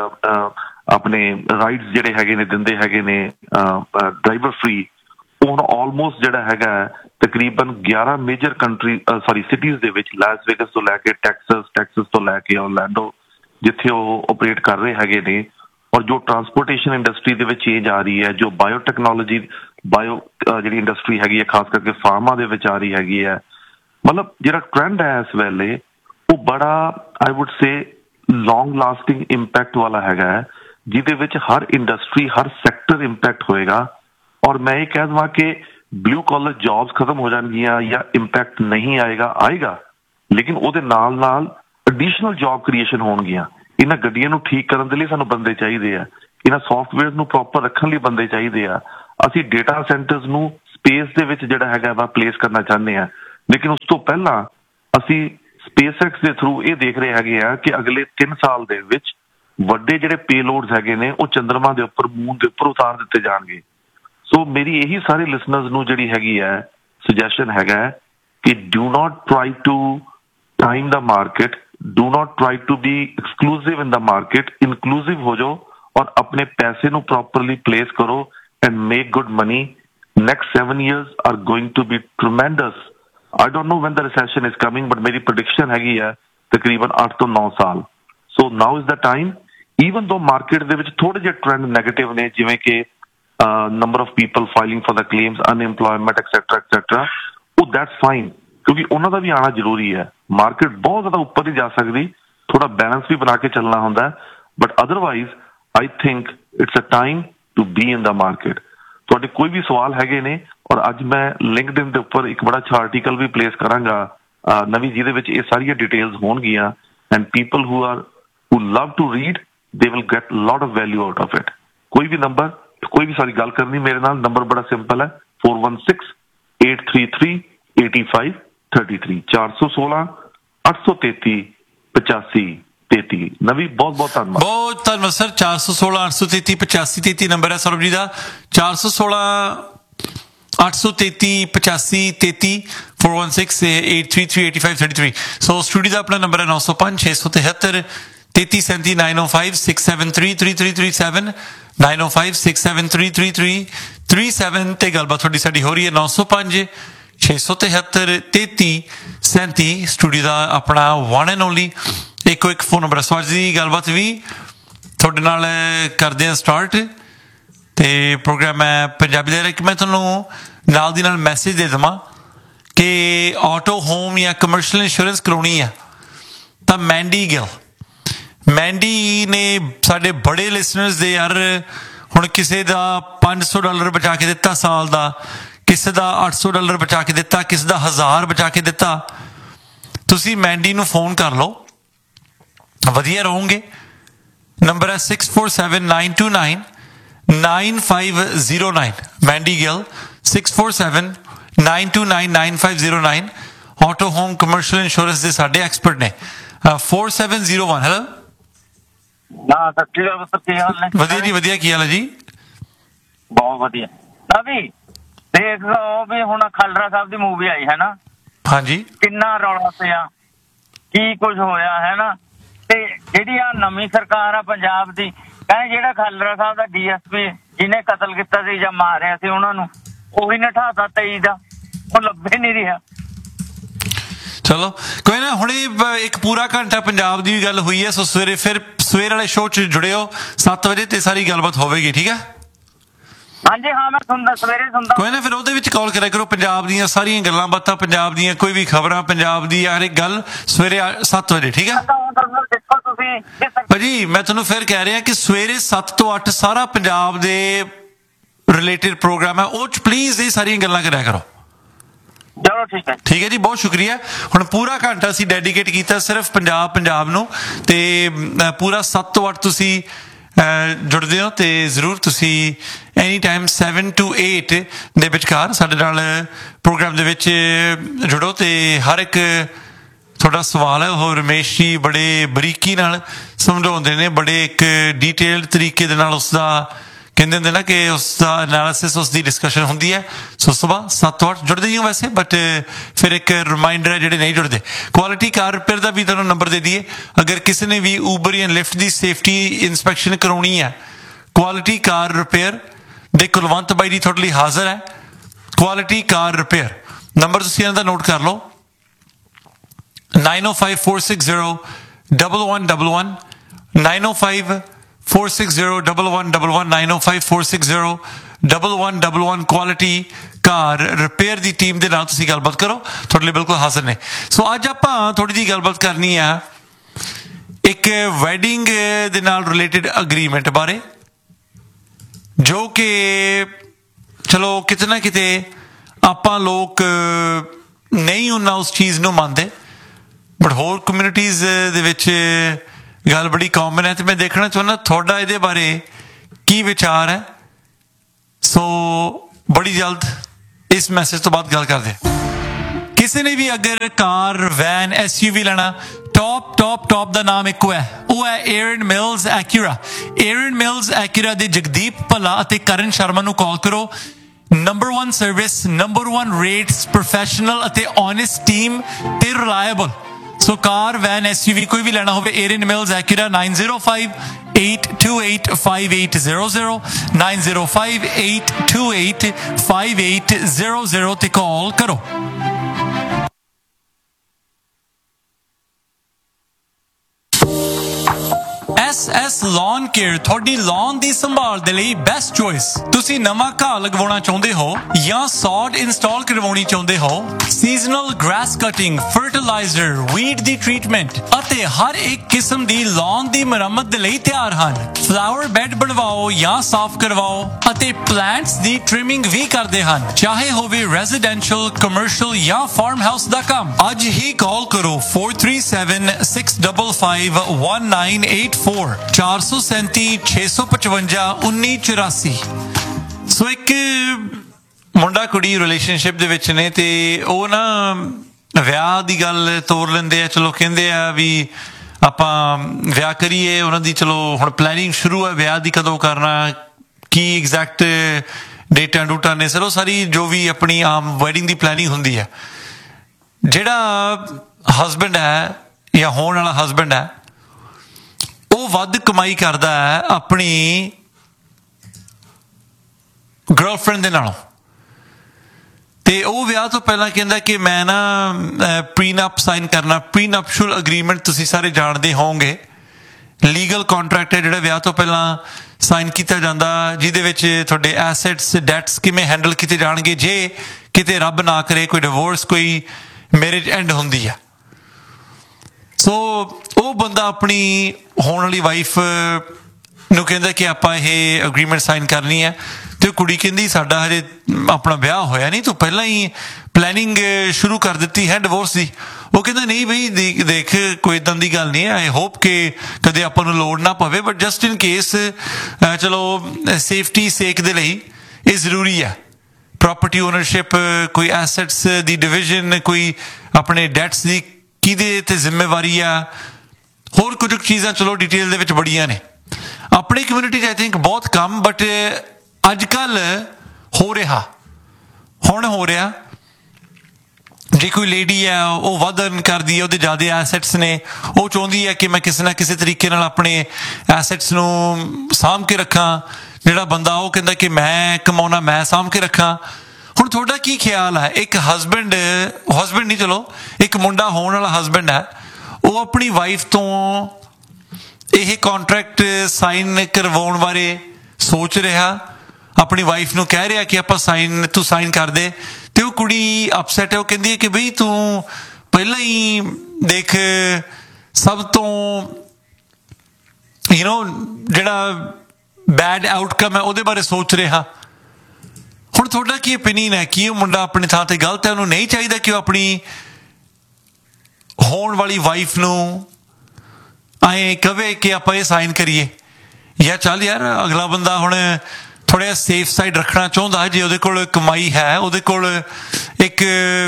ਆਪਣੇ ਰਾਈਡਸ ਜਿਹੜੇ ਹੈਗੇ ਨੇ ਦਿੰਦੇ ਹੈਗੇ ਨੇ ਡਰਾਈਵਰ ਫ੍ਰੀ ਹੁਣ ਆਲਮੋਸਟ ਜਿਹੜਾ ਹੈਗਾ ਤਕਰੀਬਨ ਗਿਆਰਾਂ ਮੇਜਰ ਕੰਟਰੀ ਸੌਰੀ ਸਿਟੀਜ਼ ਦੇ ਵਿੱਚ ਲਾਸ ਵੇਗਸ ਤੋਂ ਲੈ ਕੇ ਟੈਕਸਸ ਟੈਕਸਸ ਤੋਂ ਲੈ ਕੇ ਔਰਲੈਂਡੋ ਜਿੱਥੇ ਉਹ ਆਪਰੇਟ ਕਰ ਰਹੇ ਹੈਗੇ ਨੇ ਔਰ ਜੋ ਟਰਾਂਸਪੋਰਟੇਸ਼ਨ ਇੰਡਸਟਰੀ ਦੇ ਵਿੱਚ ਚੇਂਜ ਆ ਰਹੀ ਹੈ ਜੋ ਬਾਇਓ ਟੈਕਨੋਲੋਜੀ ਬਾਇਓ ਜਿਹੜੀ ਇੰਡਸਟਰੀ ਹੈਗੀ ਹੈ ਖਾਸ ਕਰਕੇ ਫਾਰਮਾ ਦੇ ਵਿੱਚ ਆ ਰਹੀ ਹੈਗੀ ਹੈ ਮਤਲਬ ਜਿਹੜਾ ਟ੍ਰੈਂਡ ਹੈ ਇਸ ਵੇਲੇ ਉਹ ਬੜਾ ਆਈ ਵੁੱਡ ਸੇ ਲੌਂਗ ਲਾਸਟਿੰਗ ਇੰਪੈਕਟ ਵਾਲਾ ਹੈਗਾ ਹੈ ਜਿਹਦੇ ਵਿੱਚ ਹਰ ਇੰਡਸਟਰੀ ਹਰ ਸੈਕਟਰ ਇੰਪੈਕਟ ਹੋਏਗਾ ਔਰ ਮੈਂ ਇਹ ਕਹਿ ਦੇਵਾਂ ਕਿ ਬਲੂ ਕਾਲਰ ਜੌਬਸ ਖਤਮ ਹੋ ਜਾਣਗੀਆਂ ਜਾਂ ਇੰਪੈਕਟ ਨਹੀਂ ਆਏਗਾ ਆਏਗਾ ਲੇਕਿਨ ਉਹਦੇ ਨਾਲ ਨਾਲ ਐਡੀਸ਼ਨਲ ਜੌਬ ਕ੍ਰੀਏਸ਼ਨ ਹੋਣਗੀਆਂ ਇਹਨਾਂ ਗੱਡੀਆਂ ਨੂੰ ਠੀਕ ਕਰਨ ਦੇ ਲਈ ਸਾਨੂੰ ਬੰਦੇ ਚਾਹੀਦੇ ਆ ਇਹਨਾਂ ਸੌਫਟਵੇਅਰ ਨੂੰ ਪ੍ਰੋਪਰ ਰੱਖਣ ਲਈ ਬੰਦੇ ਚਾਹੀਦੇ ਆ ਅਸੀਂ ਡੇਟਾ ਸੈਂਟਰਸ ਨੂੰ ਸਪੇਸ ਦੇ ਵਿੱਚ ਜਿਹੜਾ ਹੈਗਾ ਵਾ ਪਲੇਸ ਕਰਨਾ ਚਾਹੁੰਦੇ ਆ ਲੇਕਿਨ ਉਸ ਤੋਂ ਪਹਿਲਾਂ ਅਸੀਂ ਸਪੇਸਐਕਸ ਦੇ ਥਰੂ ਇਹ ਦੇਖ ਰਹੇ ਹੈਗੇ ਆ ਕਿ ਅਗਲੇ ਤਿੰਨ ਸਾਲ ਦੇ ਵਿੱਚ ਵੱਡੇ ਜਿਹੜੇ ਪੇਲੋਡਸ ਹੈਗੇ ਨੇ ਉਹ ਚੰਦਰਮਾ ਦੇ ਉੱਪਰ ਮੂਨ ਦੇ ਉੱਪਰ ਉਤਾਰ ਦਿੱਤੇ ਜਾਣਗੇ ਸੋ ਮੇਰੀ ਇਹੀ ਸਾਰੇ ਲਿਸਨਰਸ ਨੂੰ ਜਿਹੜੀ ਹੈਗੀ ਹੈ ਸੁਜੈਸ਼ਨ ਹੈਗਾ ਕਿ do not try to time the market do not try to be exclusive in the market inclusive ਹੋ ਜਾਓ ਔਰ ਆਪਣੇ ਪੈਸੇ ਨੂੰ ਪ੍ਰੋਪਰਲੀ ਪਲੇਸ ਕਰੋ and make good money next seven years are going to be tremendous I don't know when the recession is coming but ਮੇਰੀ prediction ਹੈਗੀ ਹੈ ਤਕਰੀਬਨ ਅੱਠ ਤੋਂ ਨੌ ਸਾਲ ਸੋ now is the time even though market ਦੇ ਵਿੱਚ ਥੋੜੇ ਜਿਹੇ ਟ੍ਰੈਂਡ ਨੈਗੇਟਿਵ ਨੇ ਜਿਵੇਂ ਕਿ number of people filing for the claims unemployment etc etc ਉਹ that's fine ਕਿਉਂਕਿ ਉਹਨਾਂ ਦਾ ਵੀ ਆਉਣਾ ਜ਼ਰੂਰੀ ਹੈ ਮਾਰਕੀਟ ਬਹੁਤ ਜ਼ਿਆਦਾ ਉੱਪਰ ਨਹੀਂ ਜਾ ਸਕਦੀ ਥੋੜਾ ਬੈਲੈਂਸ ਵੀ ਬਣਾ ਕੇ ਚੱਲਣਾ ਹੁੰਦਾ but otherwise I think it's a time to be in the market ਤੁਹਾਡੇ ਕੋਈ ਵੀ ਸਵਾਲ ਹੈਗੇ ਨੇ ਔਰ ਅੱਜ ਮੈਂ ਲਿੰਕਡਇਨ ਦੇ ਉੱਪਰ ਇੱਕ ਬੜਾ ਅੱਛਾ ਆਰਟੀਕਲ ਵੀ ਪਲੇਸ ਕਰਾਂਗਾ ਨਵੀਂ ਜਿਹਦੇ ਵਿੱਚ ਇਹ ਸਾਰੀਆਂ ਡਿਟੇਲਸ ਹੋਣਗੀਆਂ and people who are who love to read they will get lot of value out of it ਕੋਈ ਵੀ ਨੰਬਰ ਕੋਈ ਵੀ ਸਾਰੀ ਗੱਲ ਕਰਨੀ ਮੇਰੇ ਨਾਲ ਨੰਬਰ ਬੜਾ ਸਿੰਪਲ ਹੈ four one six eight three three eight five three three ਚਾਰ ਸੌ ਸੋਲਾਂ ਅੱਠ ਸੌ ਤੇਤੀ ਪਚਾਸੀ ਤੇਤੀ ਨਵੀ ਬਹੁਤ ਬਹੁਤ ਧੰਨਵਾਦ ਬਹੁਤ ਧੰਨਵਾਦ ਸਰ ਚਾਰ ਸੌ ਸੋਲਾਂ ਅੱਠ ਸੌ ਤੇਤੀ ਪਚਾਸੀ ਤੇਤੀ ਨੰਬਰ ਹੈ ਸਰਬ ਜੀ ਦਾ ਚਾਰ ਸੌ ਸੋਲਾਂ ਅੱਠ ਸੌ ਤੇਤੀ ਪਚਾਸੀ ਤੇਤੀ four one six eight three three eight five three three ਸੋ ਸਟੂਡੀਓ ਦਾ ਆਪਣਾ ਨੰਬਰ ਹੈ ਨੌ ਸੌ ਪੰਜ ਛੇ ਸੌ ਤਿਹੱਤਰ ਤੇਤੀ ਸੈਂਤੀ nine oh five six seven three three three three seven nine oh five six seven three three three three seven ਤੇ ਗੱਲਬਾਤ ਤੁਹਾਡੀ ਸਾਡੀ ਹੋ ਰਹੀ ਹੈ ਨੌ ਸੌ ਪੰਜ ਛੇ ਸੌ ਤਿਹੱਤਰ ਤੇਤੀ ਸੈਂਤੀ ਸਟੂਡੀਓ ਦਾ ਆਪਣਾ ਵਨ ਐਂਡ ਓਨਲੀ ਇੱਕੋ ਇੱਕ ਫੋਨ ਨੰਬਰ। ਸੋ ਅੱਜ ਦੀ ਗੱਲਬਾਤ ਵੀ ਤੁਹਾਡੇ ਨਾਲ ਕਰਦੇ ਹਾਂ ਸਟਾਰਟ, ਅਤੇ ਪ੍ਰੋਗਰਾਮ ਮੈਂ ਪੰਜਾਬੀ ਦਾ ਇੱਕ ਮੈਂ ਤੁਹਾਨੂੰ ਨਾਲ ਦੀ ਨਾਲ ਮੈਸੇਜ ਦੇ ਦੇਵਾਂ ਕਿ ਆਟੋ ਹੋਮ ਜਾਂ ਕਮਰਸ਼ੀਅਲ ਇੰਸ਼ੋਰੈਂਸ ਕਰਾਉਣੀ ਆ ਤਾਂ ਮੈਂਡੀ ਗਿੱਲ ਮੈਂਡੀ ਨੇ ਸਾਡੇ ਬੜੇ ਲਿਸਨਰਸ ਦੇ ਯਾਰ ਹੁਣ ਕਿਸੇ ਦਾ ਪੰਜ ਸੌ ਡਾਲਰ ਬਚਾ ਕੇ ਦਿੱਤਾ ਸਾਲ ਦਾ, ਕਿਸੇ ਦਾ ਅੱਠ ਸੌ ਡਾਲਰ ਬਚਾ ਕੇ ਦਿੱਤਾ, ਕਿਸੇ ਦਾ ਹਜ਼ਾਰ ਬਚਾ ਕੇ ਦਿੱਤਾ। ਤੁਸੀਂ ਮੈਂਡੀ ਨੂੰ ਫੋਨ ਕਰ ਲਓ, ਵਧੀਆ ਰਹੋਗੇ। ਨੰਬਰ ਹੈ six four seven nine to nine nine five zero nine. Mandy Gill six four seven nine to nine nine five zero nine. Auto home commercial insurance ਦੇ ਸਾਡੇ ਐਕਸਪਰਟ ਨੇ। Four seven zero one. Hello ਨਾ ਸਤਿ ਸ਼੍ਰੀ ਅਕਾਲ, ਕੀ ਹਾਲ ਨੇ? ਵਧੀਆ ਜੀ ਵਧੀਆ, ਕੀ ਹਾਲ ਹੈ ਜੀ? ਬਹੁਤ ਵਧੀਆ। ਨਵੀ ਦੇਖ ਲਓ ਵੀ ਹੁਣ ਖਾਲੜਾ ਸਾਹਿਬ ਦੀ ਮੂਵੀ ਆਈ ਹੈ ਨਾ, ਹਾਂਜੀ, ਕਿੰਨਾ ਰੌਲਾ ਪਿਆ, ਕੀ ਕੁਝ ਹੋਇਆ ਹੈ ਨਾ। ਤੇ ਜਿਹੜੀ ਆ ਨਵੀਂ ਸਰਕਾਰ ਆ ਪੰਜਾਬ ਦੀ, ਕਹਿੰਦੇ ਜਿਹੜਾ ਖਾਲੜਾ ਸਾਹਿਬ ਦਾ ਡੀ ਐਸ ਪੀ ਜਿਹਨੇ ਕਤਲ ਕੀਤਾ ਸੀ ਜਾਂ ਮਾਰਿਆ ਸੀ ਉਹਨਾਂ ਨੂੰ, ਉਹੀ ਨਠਾਤਾ ਤੇਈ ਦਾ, ਉਹ ਲੱਭੇ ਨਹੀਂ ਰਿਹਾ। ਚਲੋ ਕੋਈ ਨਾ, ਹੁਣੇ ਇੱਕ ਪੂਰਾ ਘੰਟਾ ਪੰਜਾਬ ਦੀ ਵੀ ਗੱਲ ਹੋਈ ਹੈ। ਸੋ ਸਵੇਰੇ ਫਿਰ ਸਵੇਰ ਵਾਲੇ ਸ਼ੋਅ 'ਚ ਜੁੜਿਓ ਸੱਤ ਵਜੇ ਤੇ ਸਾਰੀ ਗੱਲਬਾਤ ਹੋਵੇਗੀ, ਠੀਕ ਹੈ? ਹਾਂਜੀ ਹਾਂ, ਮੈਂ ਸੁਣਦਾ, ਸਵੇਰੇ ਸੁਣਦਾ। ਕੋਈ ਨਾ, ਫਿਰ ਉਹਦੇ ਵਿੱਚ ਕਾਲ ਕਰਿਆ ਕਰੋ। ਪੰਜਾਬ ਦੀਆਂ ਸਾਰੀਆਂ ਗੱਲਾਂ ਬਾਤਾਂ, ਪੰਜਾਬ ਦੀਆਂ ਕੋਈ ਵੀ ਖਬਰਾਂ, ਪੰਜਾਬ ਦੀ ਹਰ ਇੱਕ ਗੱਲ ਸਵੇਰੇ ਸੱਤ ਵਜੇ, ਠੀਕ ਹੈ ਦੇਖੋ ਤੁਸੀਂ ਭਾਜੀ। ਮੈਂ ਤੁਹਾਨੂੰ ਫਿਰ ਕਹਿ ਰਿਹਾ ਕਿ ਸਵੇਰੇ ਸੱਤ ਤੋਂ ਅੱਠ ਸਾਰਾ ਪੰਜਾਬ ਦੇ ਰਿਲੇਟਿਡ ਪ੍ਰੋਗਰਾਮ ਹੈ, ਉਹ 'ਚ ਪਲੀਜ਼ ਇਹ ਸਾਰੀਆਂ ਗੱਲਾਂ ਕਰਿਆ ਕਰੋ। ਚਲੋ ਠੀਕ ਹੈ, ਠੀਕ ਹੈ ਜੀ, ਬਹੁਤ ਸ਼ੁਕਰੀਆ। ਹੁਣ ਪੂਰਾ ਘੰਟਾ ਅਸੀਂ ਡੈਡੀਕੇਟ ਕੀਤਾ ਸਿਰਫ ਪੰਜਾਬ ਪੰਜਾਬ ਨੂੰ, ਤੇ ਪੂਰਾ ਸੱਤ ਤੋਂ ਅੱਠ ਤੁਸੀਂ ਜੁੜਦੇ ਹੋ, ਤੇ ਜ਼ਰੂਰ ਤੁਸੀਂ any time seven to eight ਦੇ ਵਿਚਕਾਰ ਸਾਡੇ ਨਾਲ ਪ੍ਰੋਗਰਾਮ ਦੇ ਵਿੱਚ ਜੁੜੋ। ਤੇ ਹਰ ਇੱਕ ਤੁਹਾਡਾ ਸਵਾਲ ਹੈ ਉਹ ਰਮੇਸ਼ ਜੀ ਬੜੇ ਬਰੀਕੀ ਨਾਲ ਸਮਝਾਉਂਦੇ ਨੇ, ਬੜੇ ਇੱਕ ਡੀਟੇਲਡ ਤਰੀਕੇ ਦੇ ਨਾਲ ਉਸਦਾ ਕਹਿੰਦੇ ਹੁੰਦੇ ਨਾ ਕਿ ਉਸ ਦਾ ਐਨਾਲਿਸਿਸ, ਉਸ ਦੀ ਡਿਸਕਸ਼ਨ ਹੁੰਦੀ ਹੈ। ਸੋ ਸੁਬਾਹ ਸੱਤ ਤੋਂ ਅੱਠ ਜੁੜਦੇ ਹੀ ਹੋ ਵੈਸੇ, ਬਟ ਫਿਰ ਇੱਕ ਰਿਮਾਈਂਡਰ ਹੈ ਜਿਹੜੇ ਨਹੀਂ ਜੁੜਦੇ। ਕੁਆਲਿਟੀ ਕਾਰ ਰਿਪੇਅਰ ਦਾ ਵੀ ਤੁਹਾਨੂੰ ਨੰਬਰ ਦੇ ਦਈਏ, ਅਗਰ ਕਿਸੇ ਨੇ ਵੀ ਊਬਰ ਜਾਂ ਲਿਫਟ ਦੀ ਸੇਫਟੀ ਇੰਸਪੈਕਸ਼ਨ ਕਰਾਉਣੀ ਹੈ, ਕੁਆਲਿਟੀ ਕਾਰ ਰਿਪੇਅਰ ਦੇ ਕੁਲਵੰਤ ਬਾਈ ਜੀ ਤੁਹਾਡੇ ਲਈ ਹਾਜ਼ਰ ਹੈ। ਕੁਆਲਿਟੀ ਕਾਰ ਰਿਪੇਅਰ ਨੰਬਰ ਤੁਸੀਂ ਇਹਨਾਂ ਦਾ ਨੋਟ ਕਰ ਲਓ, ਨਾਈਨ ਓ five four six zero double one double one nine ਓ five four six zero double one double one nine oh five four six zero double one double one। Quality ਕਾਰ repair ਦੀ team ਦੇ ਨਾਲ ਤੁਸੀਂ ਗੱਲਬਾਤ ਕਰੋ, ਤੁਹਾਡੇ ਲਈ ਬਿਲਕੁਲ ਹਾਜ਼ਰ ਨੇ। ਸੋ ਅੱਜ ਆਪਾਂ ਥੋੜੀ ਜਿਹੀ ਗੱਲਬਾਤ ਕਰਨੀ ਆ ਇੱਕ ਵੈਡਿੰਗ ਦੇ ਨਾਲ ਰਿਲੇਟਿਡ ਅਗਰੀਮੈਂਟ ਬਾਰੇ, ਜੋ ਕਿ ਚਲੋ ਕਿਤੇ ਨਾ ਕਿਤੇ ਆਪਾਂ ਲੋਕ ਨਹੀਂ ਉਹਨਾਂ ਉਸ ਚੀਜ਼ ਨੂੰ ਮੰਨਦੇ, ਬਟ ਹੋਰ ਕਮਿਊਨਿਟੀਜ਼ ਦੇ ਵਿੱਚ ਗੱਲ ਬੜੀ ਕਾਮਨ ਹੈ। ਤੇ ਮੈਂ ਦੇਖਣਾ ਚਾਹੁੰਦਾ ਤੁਹਾਡਾ ਇਹਦੇ ਬਾਰੇ ਕੀ ਵਿਚਾਰ ਹੈ। ਸੋ ਬੜੀ ਜਲਦ ਇਸ ਮੈਸੇਜ ਤੋਂ ਬਾਅਦ ਗੱਲ ਕਰਦੇ। ਕਿਸੇ ਨੇ ਵੀ ਅਗਰ ਕਾਰ, ਵੈਨ, ਐਸ ਯੂ ਵੀ ਲੈਣਾ, ਟੌਪ ਟੌਪ ਟੌਪ ਦਾ ਨਾਮ ਇੱਕੋ ਹੈ, ਉਹ ਹੈ ਏਰਨ ਮਿਲਸ ਐਕਿਊਰਾ। ਏਰਨ ਮਿਲਸ ਐਕਿਊਰਾ ਦੇ ਜਗਦੀਪ ਭੱਲਾ ਅਤੇ ਕਰਨ ਸ਼ਰਮਾ ਨੂੰ ਕਾਲ ਕਰੋ। Number one service, number one rates, professional ਅਤੇ ਓਨੈਸਟ ਟੀਮ ਤੇ reliable. So car, van, S you ਵੀ ਕੋਈ ਵੀ ਲੈਣਾ ਹੋਵੇ, ਏਰਨ mills ਐਕਿਊਰਾ nine zero five eight two eight five eight zero zero nine zero five eight two eight five eight zero zero ਤੇ ਕਾਲ ਕਰੋ। S S Lawn Care ਤੁਹਾਡੀ lawn ਦੀ ਸੰਭਾਲ ਦੇ ਲਈ best choice. ਤੁਸੀਂ ਨਵਾਂ ਘਾਹ ਲਗਵਾਉਣਾ ਚਾਹੁੰਦੇ ਹੋ ਜਾਂ ਸੌਡ ਇੰਸਟਾਲ ਕਰਵਾਉਣੀ ਚਾਹੁੰਦੇ ਹੋ, seasonal grass cutting, fertiliser, weed ਦੀ ਟ੍ਰੀਟਮੈਂਟ ਅਤੇ ਹਰ ਇੱਕ ਕਿਸਮ ਦੀ lawn ਦੀ ਮੁਰੰਮਤ ਦੇ ਲਈ ਤਿਆਰ ਹਨ। ਫਲਾਵਰ ਬੈੱਡ ਬਣਵਾਓ ਜਾਂ ਸਾਫ਼ ਕਰਵਾਓ ਅਤੇ ਪਲਾਂਟਸ ਦੀ ਟ੍ਰਿਮਿੰਗ ਵੀ ਕਰਦੇ ਹਨ, ਚਾਹੇ ਹੋਵੇ ਰੈਜ਼ੀਡੈਂਸ਼ੀਅਲ, ਕਮਰਸ਼ੀਅਲ ਜਾਂ ਫਾਰਮ ਹਾਊਸ ਦਾ ਕੰਮ। ਅੱਜ ਹੀ ਕਾਲ ਕਰੋ four three seven six five five one nine eight four ਚਾਰ ਸੌ ਸੈਂਤੀ ਛੇ ਸੌ ਪਚਵੰਜਾ ਉੱਨੀ ਚੁਰਾਸੀ। ਸੋ ਇੱਕ ਮੁੰਡਾ ਕੁੜੀ ਰਿਲੇਸ਼ਨਸ਼ਿਪ ਦੇ ਵਿੱਚ ਨੇ ਤੇ ਉਹ ਨਾ ਵਿਆਹ ਦੀ ਗੱਲ ਤੋਰ ਲੈਂਦੇ ਆ। ਚਲੋ ਕਹਿੰਦੇ ਆ ਵੀ ਆਪਾਂ ਵਿਆਹ ਕਰੀਏ, ਉਹਨਾਂ ਦੀ ਚਲੋ ਹੁਣ ਪਲੈਨਿੰਗ ਸ਼ੁਰੂ ਹੈ ਵਿਆਹ ਦੀ, ਕਦੋਂ ਕਰਨਾ, ਕੀ ਐਗਜ਼ੈਕਟ ਡੇਟਾਂ ਡੂਟਾਂ ਨੇ, ਸਰ ਉਹ ਸਾਰੀ ਜੋ ਵੀ ਆਪਣੀ ਆਮ ਵੈਡਿੰਗ ਦੀ ਪਲੈਨਿੰਗ ਹੁੰਦੀ ਹੈ। ਜਿਹੜਾ ਹਸਬੈਂਡ ਹੈ ਜਾਂ ਹੋਣ ਵਾਲਾ ਹਸਬੈਂਡ ਹੈ ਉਹ ਵੱਧ ਕਮਾਈ ਕਰਦਾ ਹੈ ਆਪਣੀ ਗਰਲਫ੍ਰੈਂਡ ਦੇ ਨਾਲੋਂ, ਤੇ ਉਹ ਵਿਆਹ ਤੋਂ ਪਹਿਲਾਂ ਕਹਿੰਦਾ ਕਿ ਮੈਂ ਨਾ ਪ੍ਰੀਨਪ ਸਾਈਨ ਕਰਨਾ। ਪ੍ਰੀਨਪਸ਼ੂਅਲ ਅਗਰੀਮੈਂਟ ਤੁਸੀਂ ਸਾਰੇ ਜਾਣਦੇ ਹੋਵੋਗੇ, ਲੀਗਲ ਕੰਟਰੈਕਟ ਹੈ ਜਿਹੜਾ ਵਿਆਹ ਤੋਂ ਪਹਿਲਾਂ ਸਾਈਨ ਕੀਤਾ ਜਾਂਦਾ, ਜਿਹਦੇ ਵਿੱਚ ਤੁਹਾਡੇ ਐਸੈਟਸ ਡੈਟਸ ਕਿਵੇਂ ਹੈਂਡਲ ਕੀਤੇ ਜਾਣਗੇ ਜੇ ਕਿਤੇ ਰੱਬ ਨਾ ਕਰੇ ਕੋਈ ਡਿਵੋਰਸ, ਕੋਈ ਮੈਰਿਜ ਐਂਡ ਹੁੰਦੀ ਆ। ਸੋ ਉਹ ਬੰਦਾ ਆਪਣੀ ਹੋਣ ਵਾਲੀ ਵਾਈਫ ਨੂੰ ਕਹਿੰਦਾ ਕਿ ਆਪਾਂ ਇਹ ਅਗਰੀਮੈਂਟ ਸਾਈਨ ਕਰਨੀ ਹੈ, ਤੇ ਕੁੜੀ ਕਹਿੰਦੀ ਸਾਡਾ ਹਜੇ ਆਪਣਾ ਵਿਆਹ ਹੋਇਆ ਨਹੀਂ, ਤੂੰ ਪਹਿਲਾਂ ਹੀ ਪਲੈਨਿੰਗ ਸ਼ੁਰੂ ਕਰ ਦਿੱਤੀ ਹੈ ਡਿਵੋਰਸ ਦੀ। ਉਹ ਕਹਿੰਦਾ ਨਹੀਂ ਬਈ ਦੇਖ ਦੇਖ ਕੋਈ ਇੱਦਾਂ ਦੀ ਗੱਲ ਨਹੀਂ ਹੈ, ਆਈ ਹੋਪ ਕਿ ਕਦੇ ਆਪਾਂ ਨੂੰ ਲੋੜ ਨਾ ਪਵੇ, ਬਟ ਜਸਟ ਇਨ ਕੇਸ ਚਲੋ ਸੇਫਟੀ ਸੇਕ ਦੇ ਲਈ ਇਹ ਜ਼ਰੂਰੀ ਹੈ। ਪ੍ਰੋਪਰਟੀ ਓਨਰਸ਼ਿਪ, ਕੋਈ ਐਸੈਟਸ ਦੀ ਡਿਵੀਜ਼ਨ, ਕੋਈ ਆਪਣੇ ਡੈਟਸ ਦੀ ਕਿਹਦੇ ਤੇ ਜ਼ਿੰਮੇਵਾਰੀ ਆ, ਹੋਰ ਕੁਝ ਚੀਜ਼ਾਂ ਚਲੋ ਡਿਟੇਲ ਦੇ ਵਿੱਚ ਬੜੀਆਂ ਨੇ। ਆਪਣੀ ਕਮਿਊਨਿਟੀ 'ਚ ਆਈ ਥਿੰਕ ਬਹੁਤ ਕਮ, ਬਟ ਅੱਜ ਕੱਲ੍ਹ ਹੋ ਰਿਹਾ, ਹੁਣ ਹੋ ਰਿਹਾ। ਜੇ ਕੋਈ ਲੇਡੀ ਹੈ ਉਹ ਵੱਧ ਅਰਨ ਕਰਦੀ ਹੈ, ਉਹਦੇ ਜ਼ਿਆਦਾ ਐਸੈਟਸ ਨੇ, ਉਹ ਚਾਹੁੰਦੀ ਹੈ ਕਿ ਮੈਂ ਕਿਸੇ ਨਾ ਕਿਸੇ ਤਰੀਕੇ ਨਾਲ ਆਪਣੇ ਐਸੈਟਸ ਨੂੰ ਸਾਂਭ ਕੇ ਰੱਖਾਂ। ਜਿਹੜਾ ਬੰਦਾ ਉਹ ਕਹਿੰਦਾ ਕਿ ਮੈਂ ਕਮਾਉਣਾ, ਮੈਂ ਸਾਂਭ ਕੇ ਰੱਖਾਂ। ਹੁਣ ਤੁਹਾਡਾ ਕੀ ਖਿਆਲ ਹੈ? ਇੱਕ ਹਸਬੈਂਡ ਹਸਬੈਂਡ ਨਹੀਂ ਚਲੋ ਇੱਕ ਮੁੰਡਾ ਹੋਣ ਵਾਲਾ ਹਸਬੈਂਡ ਹੈ, ਉਹ ਆਪਣੀ ਵਾਈਫ ਤੋਂ ਇਹ ਕੰਟਰੈਕਟ ਸਾਈਨ ਕਰਵਾਉਣ ਬਾਰੇ ਸੋਚ ਰਿਹਾ, ਆਪਣੀ ਵਾਈਫ ਨੂੰ ਕਹਿ ਰਿਹਾ ਕਿ ਆਪਾਂ ਸਾਈਨ ਤੂੰ ਸਾਈਨ ਕਰ ਦੇ, ਤੇ ਉਹ ਕੁੜੀ ਅਪਸੈਟ ਹੈ। ਉਹ ਕਹਿੰਦੀ ਹੈ ਕਿ ਬਈ ਤੂੰ ਪਹਿਲਾਂ ਹੀ ਦੇਖ ਸਭ ਤੋਂ ਯੂ ਨੋ ਜਿਹੜਾ ਬੈਡ ਆਊਟਕਮ ਹੈ ਉਹਦੇ ਬਾਰੇ ਸੋਚ ਰਿਹਾ। ਹੁਣ ਤੁਹਾਡਾ ਕੀ ਓਪੀਨੀਅਨ ਹੈ? ਕੀ ਉਹ ਮੁੰਡਾ ਆਪਣੀ ਥਾਂ ਤੇ ਗਲਤ ਹੈ? ਉਹਨੂੰ ਨਹੀਂ ਚਾਹੀਦਾ ਕਿ ਉਹ ਆਪਣੀ ਹੋਣ ਵਾਲੀ ਵਾਈਫ ਨੂੰ ਐਂ ਕਵੇ ਕਿ ਆਪਾਂ ਇਹ ਸਾਈਨ ਕਰੀਏ, ਜਾਂ ਚੱਲ ਯਾਰ ਅਗਲਾ ਬੰਦਾ ਹੁਣ ਥੋੜ੍ਹਾ ਜਿਹਾ ਸੇਫ ਸਾਈਡ ਰੱਖਣਾ ਚਾਹੁੰਦਾ, ਜੇ ਉਹਦੇ ਕੋਲ ਕਮਾਈ ਹੈ, ਉਹਦੇ ਕੋਲ ਇੱਕ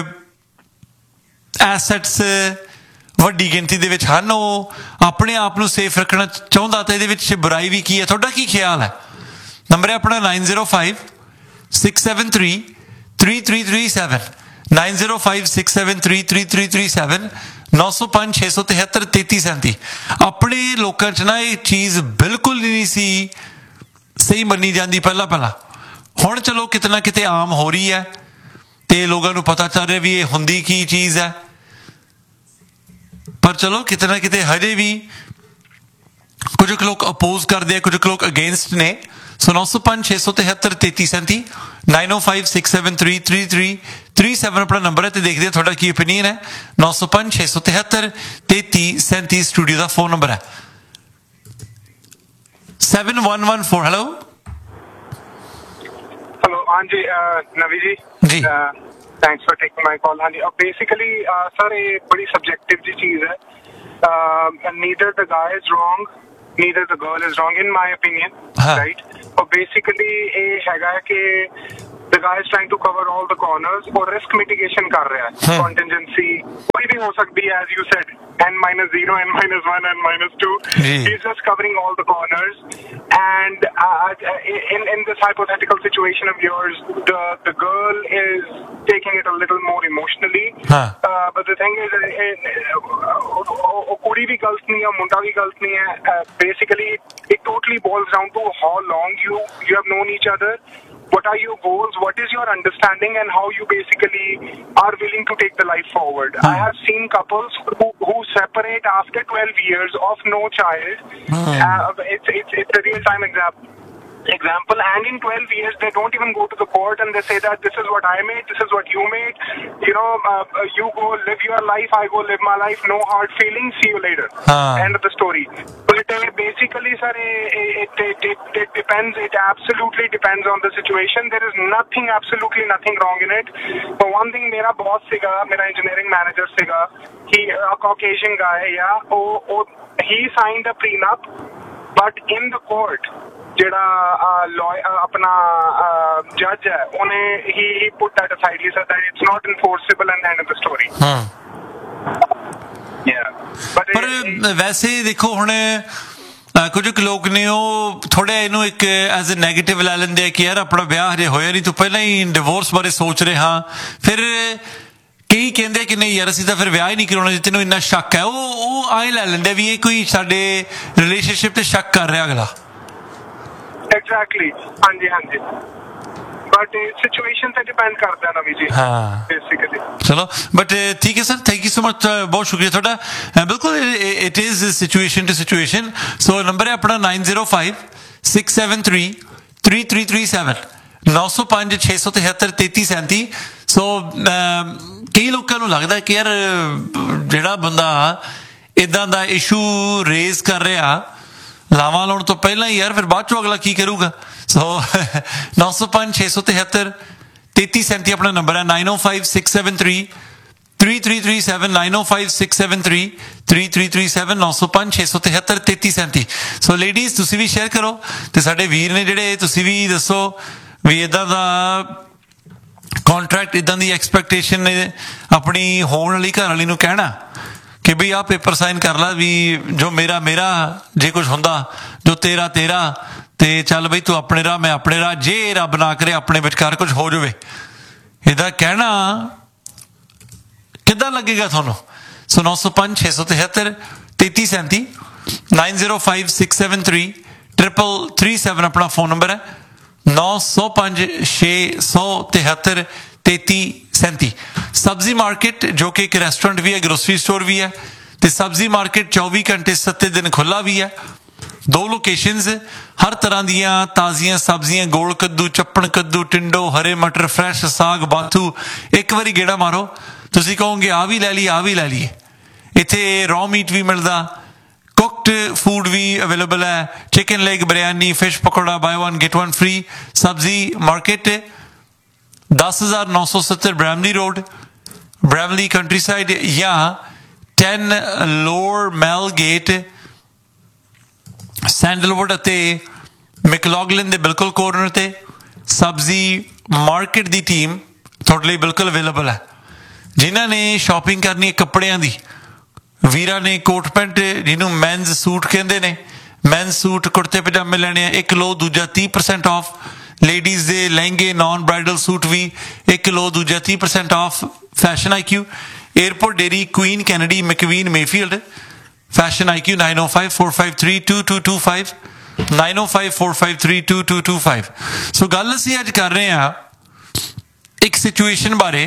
ਐਸੈਟਸ ਵੱਡੀ ਗਿਣਤੀ ਦੇ ਵਿੱਚ ਹਨ, ਉਹ ਆਪਣੇ ਆਪ ਨੂੰ ਸੇਫ ਰੱਖਣਾ ਚਾਹੁੰਦਾ, ਤਾਂ ਇਹਦੇ ਵਿੱਚ ਬੁਰਾਈ ਵੀ ਕੀ ਹੈ? ਤੁਹਾਡਾ ਕੀ ਖਿਆਲ ਹੈ? ਨੰਬਰ ਹੈ ਆਪਣਾ nine zero five six seven three three three three seven, nine zero five six seven three three three three seven, ਨੌ ਸੌ ਪੰਜ ਛੇ ਸੌ ਤਿਹੱਤਰ ਤੇਤੀ ਸੈਂਤੀ। ਆਪਣੇ ਲੋਕਾਂ 'ਚ ਨਾ ਇਹ ਚੀਜ਼ ਬਿਲਕੁਲ ਨਹੀਂ ਸੀ ਸਹੀ ਮੰਨੀ ਜਾਂਦੀ ਪਹਿਲਾਂ ਪਹਿਲਾਂ, ਹੁਣ ਚਲੋ ਕਿਤੇ ਨਾ ਕਿਤੇ ਆਮ ਹੋ ਰਹੀ ਹੈ, ਤੇ ਲੋਕਾਂ ਨੂੰ ਪਤਾ ਚੱਲ ਰਿਹਾ ਵੀ ਇਹ ਹੁੰਦੀ ਕੀ ਚੀਜ਼ ਹੈ। ਪਰ ਚਲੋ ਕਿਤੇ ਨਾ ਕਿਤੇ ਹਜੇ ਵੀ ਕੁਝ ਕੁ ਲੋਕ ਅਪੋਜ਼ ਕਰਦੇ ਆ, ਕੁਝ ਕੁ ਲੋਕ ਅਗੇਂਸਟ ਨੇ। ਸੋ ਨੌ ਸੌ ਪੰਜ ਛੇ ਸੌ ਤਿਹੱਤਰ ਤੇਤੀ ਸੈਂਤੀ, ਨਾਈਨ ਓ five six seven three three three three seven ਆਪਣਾ ਨੰਬਰ ਹੈ, ਤੇ ਦੇਖਦੇ ਆ ਤੁਹਾਡਾ ਕੀ ਓਪੀਨੀਅਨ ਹੈ। ਨੌ ਸੌ ਪੰਜ ਛੇ ਸੌ ਤਿਹੱਤਰ ਤੇਤੀ ਸੈਂਤੀ ਸਟੂਡੀਓ ਦਾ ਫੋਨ ਨੰਬਰ ਹੈ। seven one one four, hello hello ਹਾਂਜੀ ਨਵੀ ਜੀ ਜੀ ਥੈਂਕਸ ਫॉर ਟੇਕਿੰਗ ਮਾਈ ਕਾਲ। ਹਾਂਜੀ ਬੇਸਿਕਲੀ ਸਰ ਇਹ ਬੜੀ ਸਬਜੈਕਟਿਵ ਜੀ ਚੀਜ਼ ਹੈ। ਨੀਦਰ ਦ ਗਾਈ is wrong, neither the girl is wrong in my opinion, right. ਔਰ ਬੇਸਿਕਲੀ ਇਹ ਹੈਗਾ ਕਿ the guy is trying to cover all the corners और risk mitigation कर रहा है। contingency कोई भी हो सकती है, as you said, n minus zero, n minus one, n minus two. He's just covering all the corners. And uh, in in this hypothetical situation of yours, the the girl is taking it a little more emotionally. Huh. Uh, but the thing is, कुड़ी भी गलत नहीं है, मुंडा भी गलत नहीं है. Basically, it totally boils down to how long you you have known each other. What are your goals? What is your understanding, and how you basically are willing to take the life forward? Mm. I have seen couples who, who separate after twelve years of no child. Mm. Uh, it's, it's, it's a real-time example. example and in twelve years they don't even go to the court and they say that this is what I made, this is what you made, you know, uh, you go live your life, I go live my life, no hard feelings, see you later. Huh. End of the story. But uh, basically sir it, it, it, it depends, it absolutely depends on the situation. There is nothing, absolutely nothing wrong in it. But one thing, mera boss siga, mera engineering manager siga, he a Caucasian guy, yeah, oh, oh, he signed a prenup, but in the court ਜਿਹੜਾ ਆਪਣਾ ਜੱਜ ਹੈ ਉਹਨੇ ਹੀ ਹੀ ਪੁੱਟ that aside, he said that it's not ਇਨਫੋਰਸੇਬਲ and end of the story. ਹਾਂ ਪਰ ਵੈਸੇ ਦੇਖੋ ਹੁਣ ਕੁਝ ਕੁ ਲੋਕ ਨੇ ਉਹ ਥੋੜ੍ਹਾ ਇਹਨੂੰ ਇੱਕ ਐਜ਼ ਅ ਨੈਗੇਟਿਵ ਲੈ ਲੈਂਦੇ ਆ ਕਿ ਯਾਰ ਆਪਣਾ ਵਿਆਹ ਹਜੇ ਹੋਇਆ ਨਹੀਂ, ਤੂੰ ਪਹਿਲਾਂ ਹੀ ਡਿਵੋਰਸ ਬਾਰੇ ਸੋਚ ਰਿਹਾ। ਫਿਰ ਕਈ ਕਹਿੰਦੇ ਕਿ ਨਹੀਂ ਯਾਰ ਅਸੀਂ ਤਾਂ ਫਿਰ ਵਿਆਹ ਹੀ ਨਹੀਂ ਕਰਾਉਣਾ ਜੇ ਤੈਨੂੰ ਇੰਨਾ ਸ਼ੱਕ ਹੈ। ਉਹ ਉਹ ਆਏ ਲੈ ਲੈਂਦੇ ਵੀ ਇਹ ਕੋਈ ਸਾਡੇ ਰਿਲੇਸ਼ਨਸ਼ਿਪ ਤੇ ਸ਼ੱਕ ਕਰ ਰਿਹਾ ਅਗਲਾ। Exactly. ਹਾਂਜੀ ਹਾਂਜੀ। बट सिचुएशन पे डिपेंड करता है नवी जी हाँ बेसिकली। चलो बट ठीक है sir, thank you so much, बहुत शुक्रिया थोड़ा। बिल्कुल it is situation to situation. So number है अपना nine zero five six seven three three three three seven नौ सौ पांच छे सौ तिहत्तर तेती सैंती। सो कई लोगों को लगता है कि यार ਜਿਹੜਾ ਬੰਦਾ ਇਦਾਂ ਦਾ ਇਸ਼ੂ ਰੇਜ਼ ਕਰ ਰਿਹਾ ਲਾਵਾਂ ਲਾਉਣ ਤੋਂ ਪਹਿਲਾਂ ਹੀ ਯਾਰ, ਫਿਰ ਬਾਅਦ ਚੋਂ ਅਗਲਾ ਕੀ ਕਰੂਗਾ। ਸੋ ਨੌ ਸੌ ਪੰਜ ਛੇ ਸੌ ਤਿਹੱਤਰ ਤੇਤੀ ਸੈਂਤੀ ਆਪਣਾ ਨੰਬਰ ਹੈ। ਨਾਈਨ ਓ five six seven three three three three seven nine ਓ five six seven three three three three seven ਨੌ ਸੌ ਪੰਜ ਛੇ ਸੌ ਤਿਹੱਤਰ ਤੇਤੀ ਸੈਂਤੀ। ਸੋ ਲੇਡੀਜ਼ ਤੁਸੀਂ ਵੀ ਸ਼ੇਅਰ ਕਰੋ, ਤੇ ਸਾਡੇ ਵੀਰ ਨੇ ਜਿਹੜੇ ਤੁਸੀਂ ਵੀ ਦੱਸੋ ਵੀ ਇੱਦਾਂ ਦਾ कॉन्ट्रैक्ट इदां दी एक्सपैक्टेशन ने अपनी होने वाली घर वाली नूं कहना कि बई आ पेपर साइन कर ला, भी जो मेरा मेरा जे कुछ हुंदा जो तेरा तेरा, ते चल बई तू अपने राह मैं अपने राह, जे रब ना करे अपने विचकार कुछ हो जाए, इदा कहना किदां लगेगा थानू। सो नौ सौ पांच छे सौ तिहत्तर तेती सैंती nine zero five six seven three triple three seven अपना फोन नंबर है। नौ सौ पांच छे सौ तिहत्तर तेती सैंती। सब्जी मार्केट जो कि एक रेस्टोरेंट भी है, ग्रोसरी स्टोर भी है, तो सब्जी मार्केट चौबी घंटे सत्ते दिन खुला भी है। दो लोकेशंस, हर तरह दियां ताजियां सब्जियां, गोल कद्दू, चप्पण कद्दू, टिंडो, हरे मटर, फ्रैश साग, बाथू, एक बारी गेड़ा मारो तुसीं कहोगे आ भी लै ली आ भी लै लीए। इत्थे रॉ मीट भी मिलदा, कुकड फूड भी अवेलेबल है, chicken leg biryani, fish pakora, by one get one free. सब्जी मार्केट दस हज़ार नौ सौ सत्तर Bramalea road, Bramalea country side, या टेन लोअर मैल गेट सैंडलवुड अते मैकलॉगलिन दे बिल्कुल कॉर्नर ते सब्जी मार्केट दी टीम तुहाडे लई बिल्कुल अवेलेबल है। जिन्हां ने शॉपिंग करनी है कपड़ियां दी, वीरा ने कोट पैंट जिन्हों मैनज सूट कहते हैं, मैनज सूट कुर्ते पजामे लेने एक लो दूजा तीह परसेंट ऑफ। लेडीज़ दे लहंगे नॉन ब्राइडल सूट भी एक लो दूजा तीह percent of. Fashion I Q airport dairy queen Kennedy मैकवीन Mayfield. Fashion I Q nine O five four five three to to to five nine O five four five three to to to five. सो गल असीं अज कर रहे हैं एक situation बारे।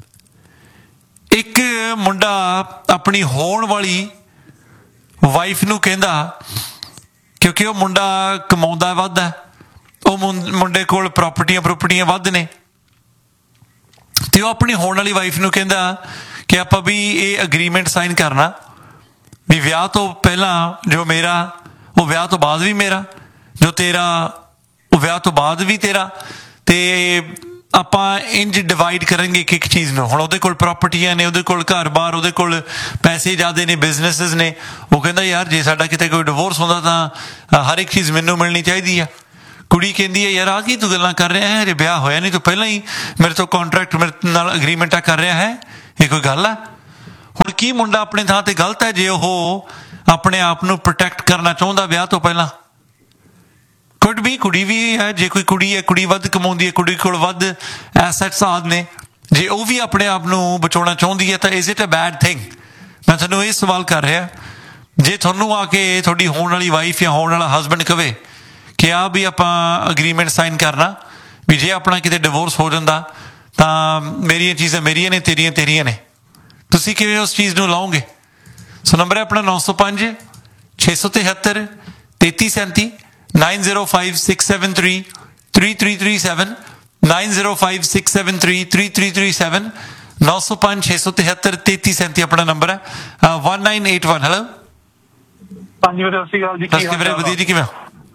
एक मुंडा अपनी होने वाली वाइफ नूं कहंदा, क्योंकि वह मुंडा कमाउंदा वध है, वह मुंडे कोल प्रॉपर्टियां प्रॉपर्टियां वध ने, तो वह अपनी होने वाली वाइफ नूं कहंदा कि आपां भी ये अग्रीमेंट साइन करना भी विआह तो पहला जो मेरा वो विआह तो बाद भी मेरा, जो तेरा वो विआह तो बाद भी तेरा, ते ਆਪਾਂ ਇੰਜ ਡਿਵਾਈਡ ਕਰਾਂਗੇ ਇੱਕ ਇੱਕ ਚੀਜ਼ ਨੂੰ। ਹੁਣ ਉਹਦੇ ਕੋਲ ਪ੍ਰਾਪਰਟੀਆਂ ਨੇ, ਉਹਦੇ ਕੋਲ ਘਰ ਬਾਰ, ਉਹਦੇ ਕੋਲ ਪੈਸੇ ਜ਼ਿਆਦੇ ਨੇ, ਬਿਜ਼ਨੈਸਿਸ ਨੇ। ਉਹ ਕਹਿੰਦਾ ਯਾਰ ਜੇ ਸਾਡਾ ਕਿਤੇ ਕੋਈ ਡਿਵੋਰਸ ਹੁੰਦਾ ਤਾਂ ਹਰ ਇੱਕ ਚੀਜ਼ ਮੈਨੂੰ ਮਿਲਣੀ ਚਾਹੀਦੀ ਆ। ਕੁੜੀ ਕਹਿੰਦੀ ਹੈ ਯਾਰ ਆ ਕੀ ਤੂੰ ਗੱਲਾਂ ਕਰ ਰਿਹਾ ਹੈ, ਵਿਆਹ ਹੋਇਆ ਨਹੀਂ, ਤੂੰ ਪਹਿਲਾਂ ਹੀ ਮੇਰੇ ਤੋਂ ਕੰਟਰੈਕਟ ਮੇਰੇ ਨਾਲ ਅਗਰੀਮੈਂਟਾਂ ਕਰ ਰਿਹਾ ਹੈ, ਇਹ ਕੋਈ ਗੱਲ ਆ। ਹੁਣ ਕੀ ਮੁੰਡਾ ਆਪਣੇ ਥਾਂ ਤੇ ਗਲਤ ਹੈ ਜੇ ਉਹ ਆਪਣੇ ਆਪ ਨੂੰ ਪ੍ਰੋਟੈਕਟ ਕਰਨਾ ਚਾਹੁੰਦਾ ਵਿਆਹ ਤੋਂ ਪਹਿਲਾਂ? ਕੁਡ ਵੀ ਕੁੜੀ ਵੀ ਹੈ, ਜੇ ਕੋਈ ਕੁੜੀ ਹੈ ਕੁੜੀ ਵੱਧ ਕਮਾਉਂਦੀ ਹੈ, ਕੁੜੀ ਕੋਲ ਵੱਧ ਐਸੈਟਸ ਆਦਿ ਨੇ, ਜੇ ਉਹ ਵੀ ਆਪਣੇ ਆਪ ਨੂੰ ਬਚਾਉਣਾ ਚਾਹੁੰਦੀ ਹੈ ਤਾਂ is it a bed thing? ਮੈਂ ਤੁਹਾਨੂੰ ਇਹ ਸਵਾਲ ਕਰ ਰਿਹਾ, ਜੇ ਤੁਹਾਨੂੰ ਆ ਕੇ ਤੁਹਾਡੀ ਹੋਣ ਵਾਲੀ ਵਾਈਫ ਜਾਂ ਹੋਣ ਵਾਲਾ ਹਸਬੈਂਡ ਕਵੇ ਕਿ ਆ ਵੀ ਆਪਾਂ ਅਗਰੀਮੈਂਟ ਸਾਈਨ ਕਰਨਾ ਵੀ ਜੇ ਆਪਣਾ ਕਿਤੇ ਡਿਵੋਰਸ ਹੋ ਜਾਂਦਾ ਤਾਂ ਮੇਰੀਆਂ ਚੀਜ਼ਾਂ ਮੇਰੀਆਂ ਨੇ, ਤੇਰੀਆਂ ਤੇਰੀਆਂ ਨੇ, ਤੁਸੀਂ ਕਿਵੇਂ ਉਸ ਚੀਜ਼ ਨੂੰ ਲਾਓਗੇ? ਸੋ ਨੰਬਰ ਹੈ ਆਪਣਾ ਨੌ ਸੌ ਪੰਜ ਛੇ ਸੌ ਤਿਹੱਤਰ ਤੇਤੀ ਸੈਂਤੀ nine zero five six seven three three three three seven nine zero five six seven three three three three seven नौ सौ पांच छे सौ तिहत्तर तेती सैंती अपना नंबर है। One nine eight one. Hello ਹਾਂਜੀ ਵੀਰੇ, ਸਤਿ ਸ਼੍ਰੀ ਅਕਾਲ ਜੀ। ਕੀ ਹਾਲ ਹੈ? ਵਧੀਆ ਜੀ, ਕਿਵੇਂ?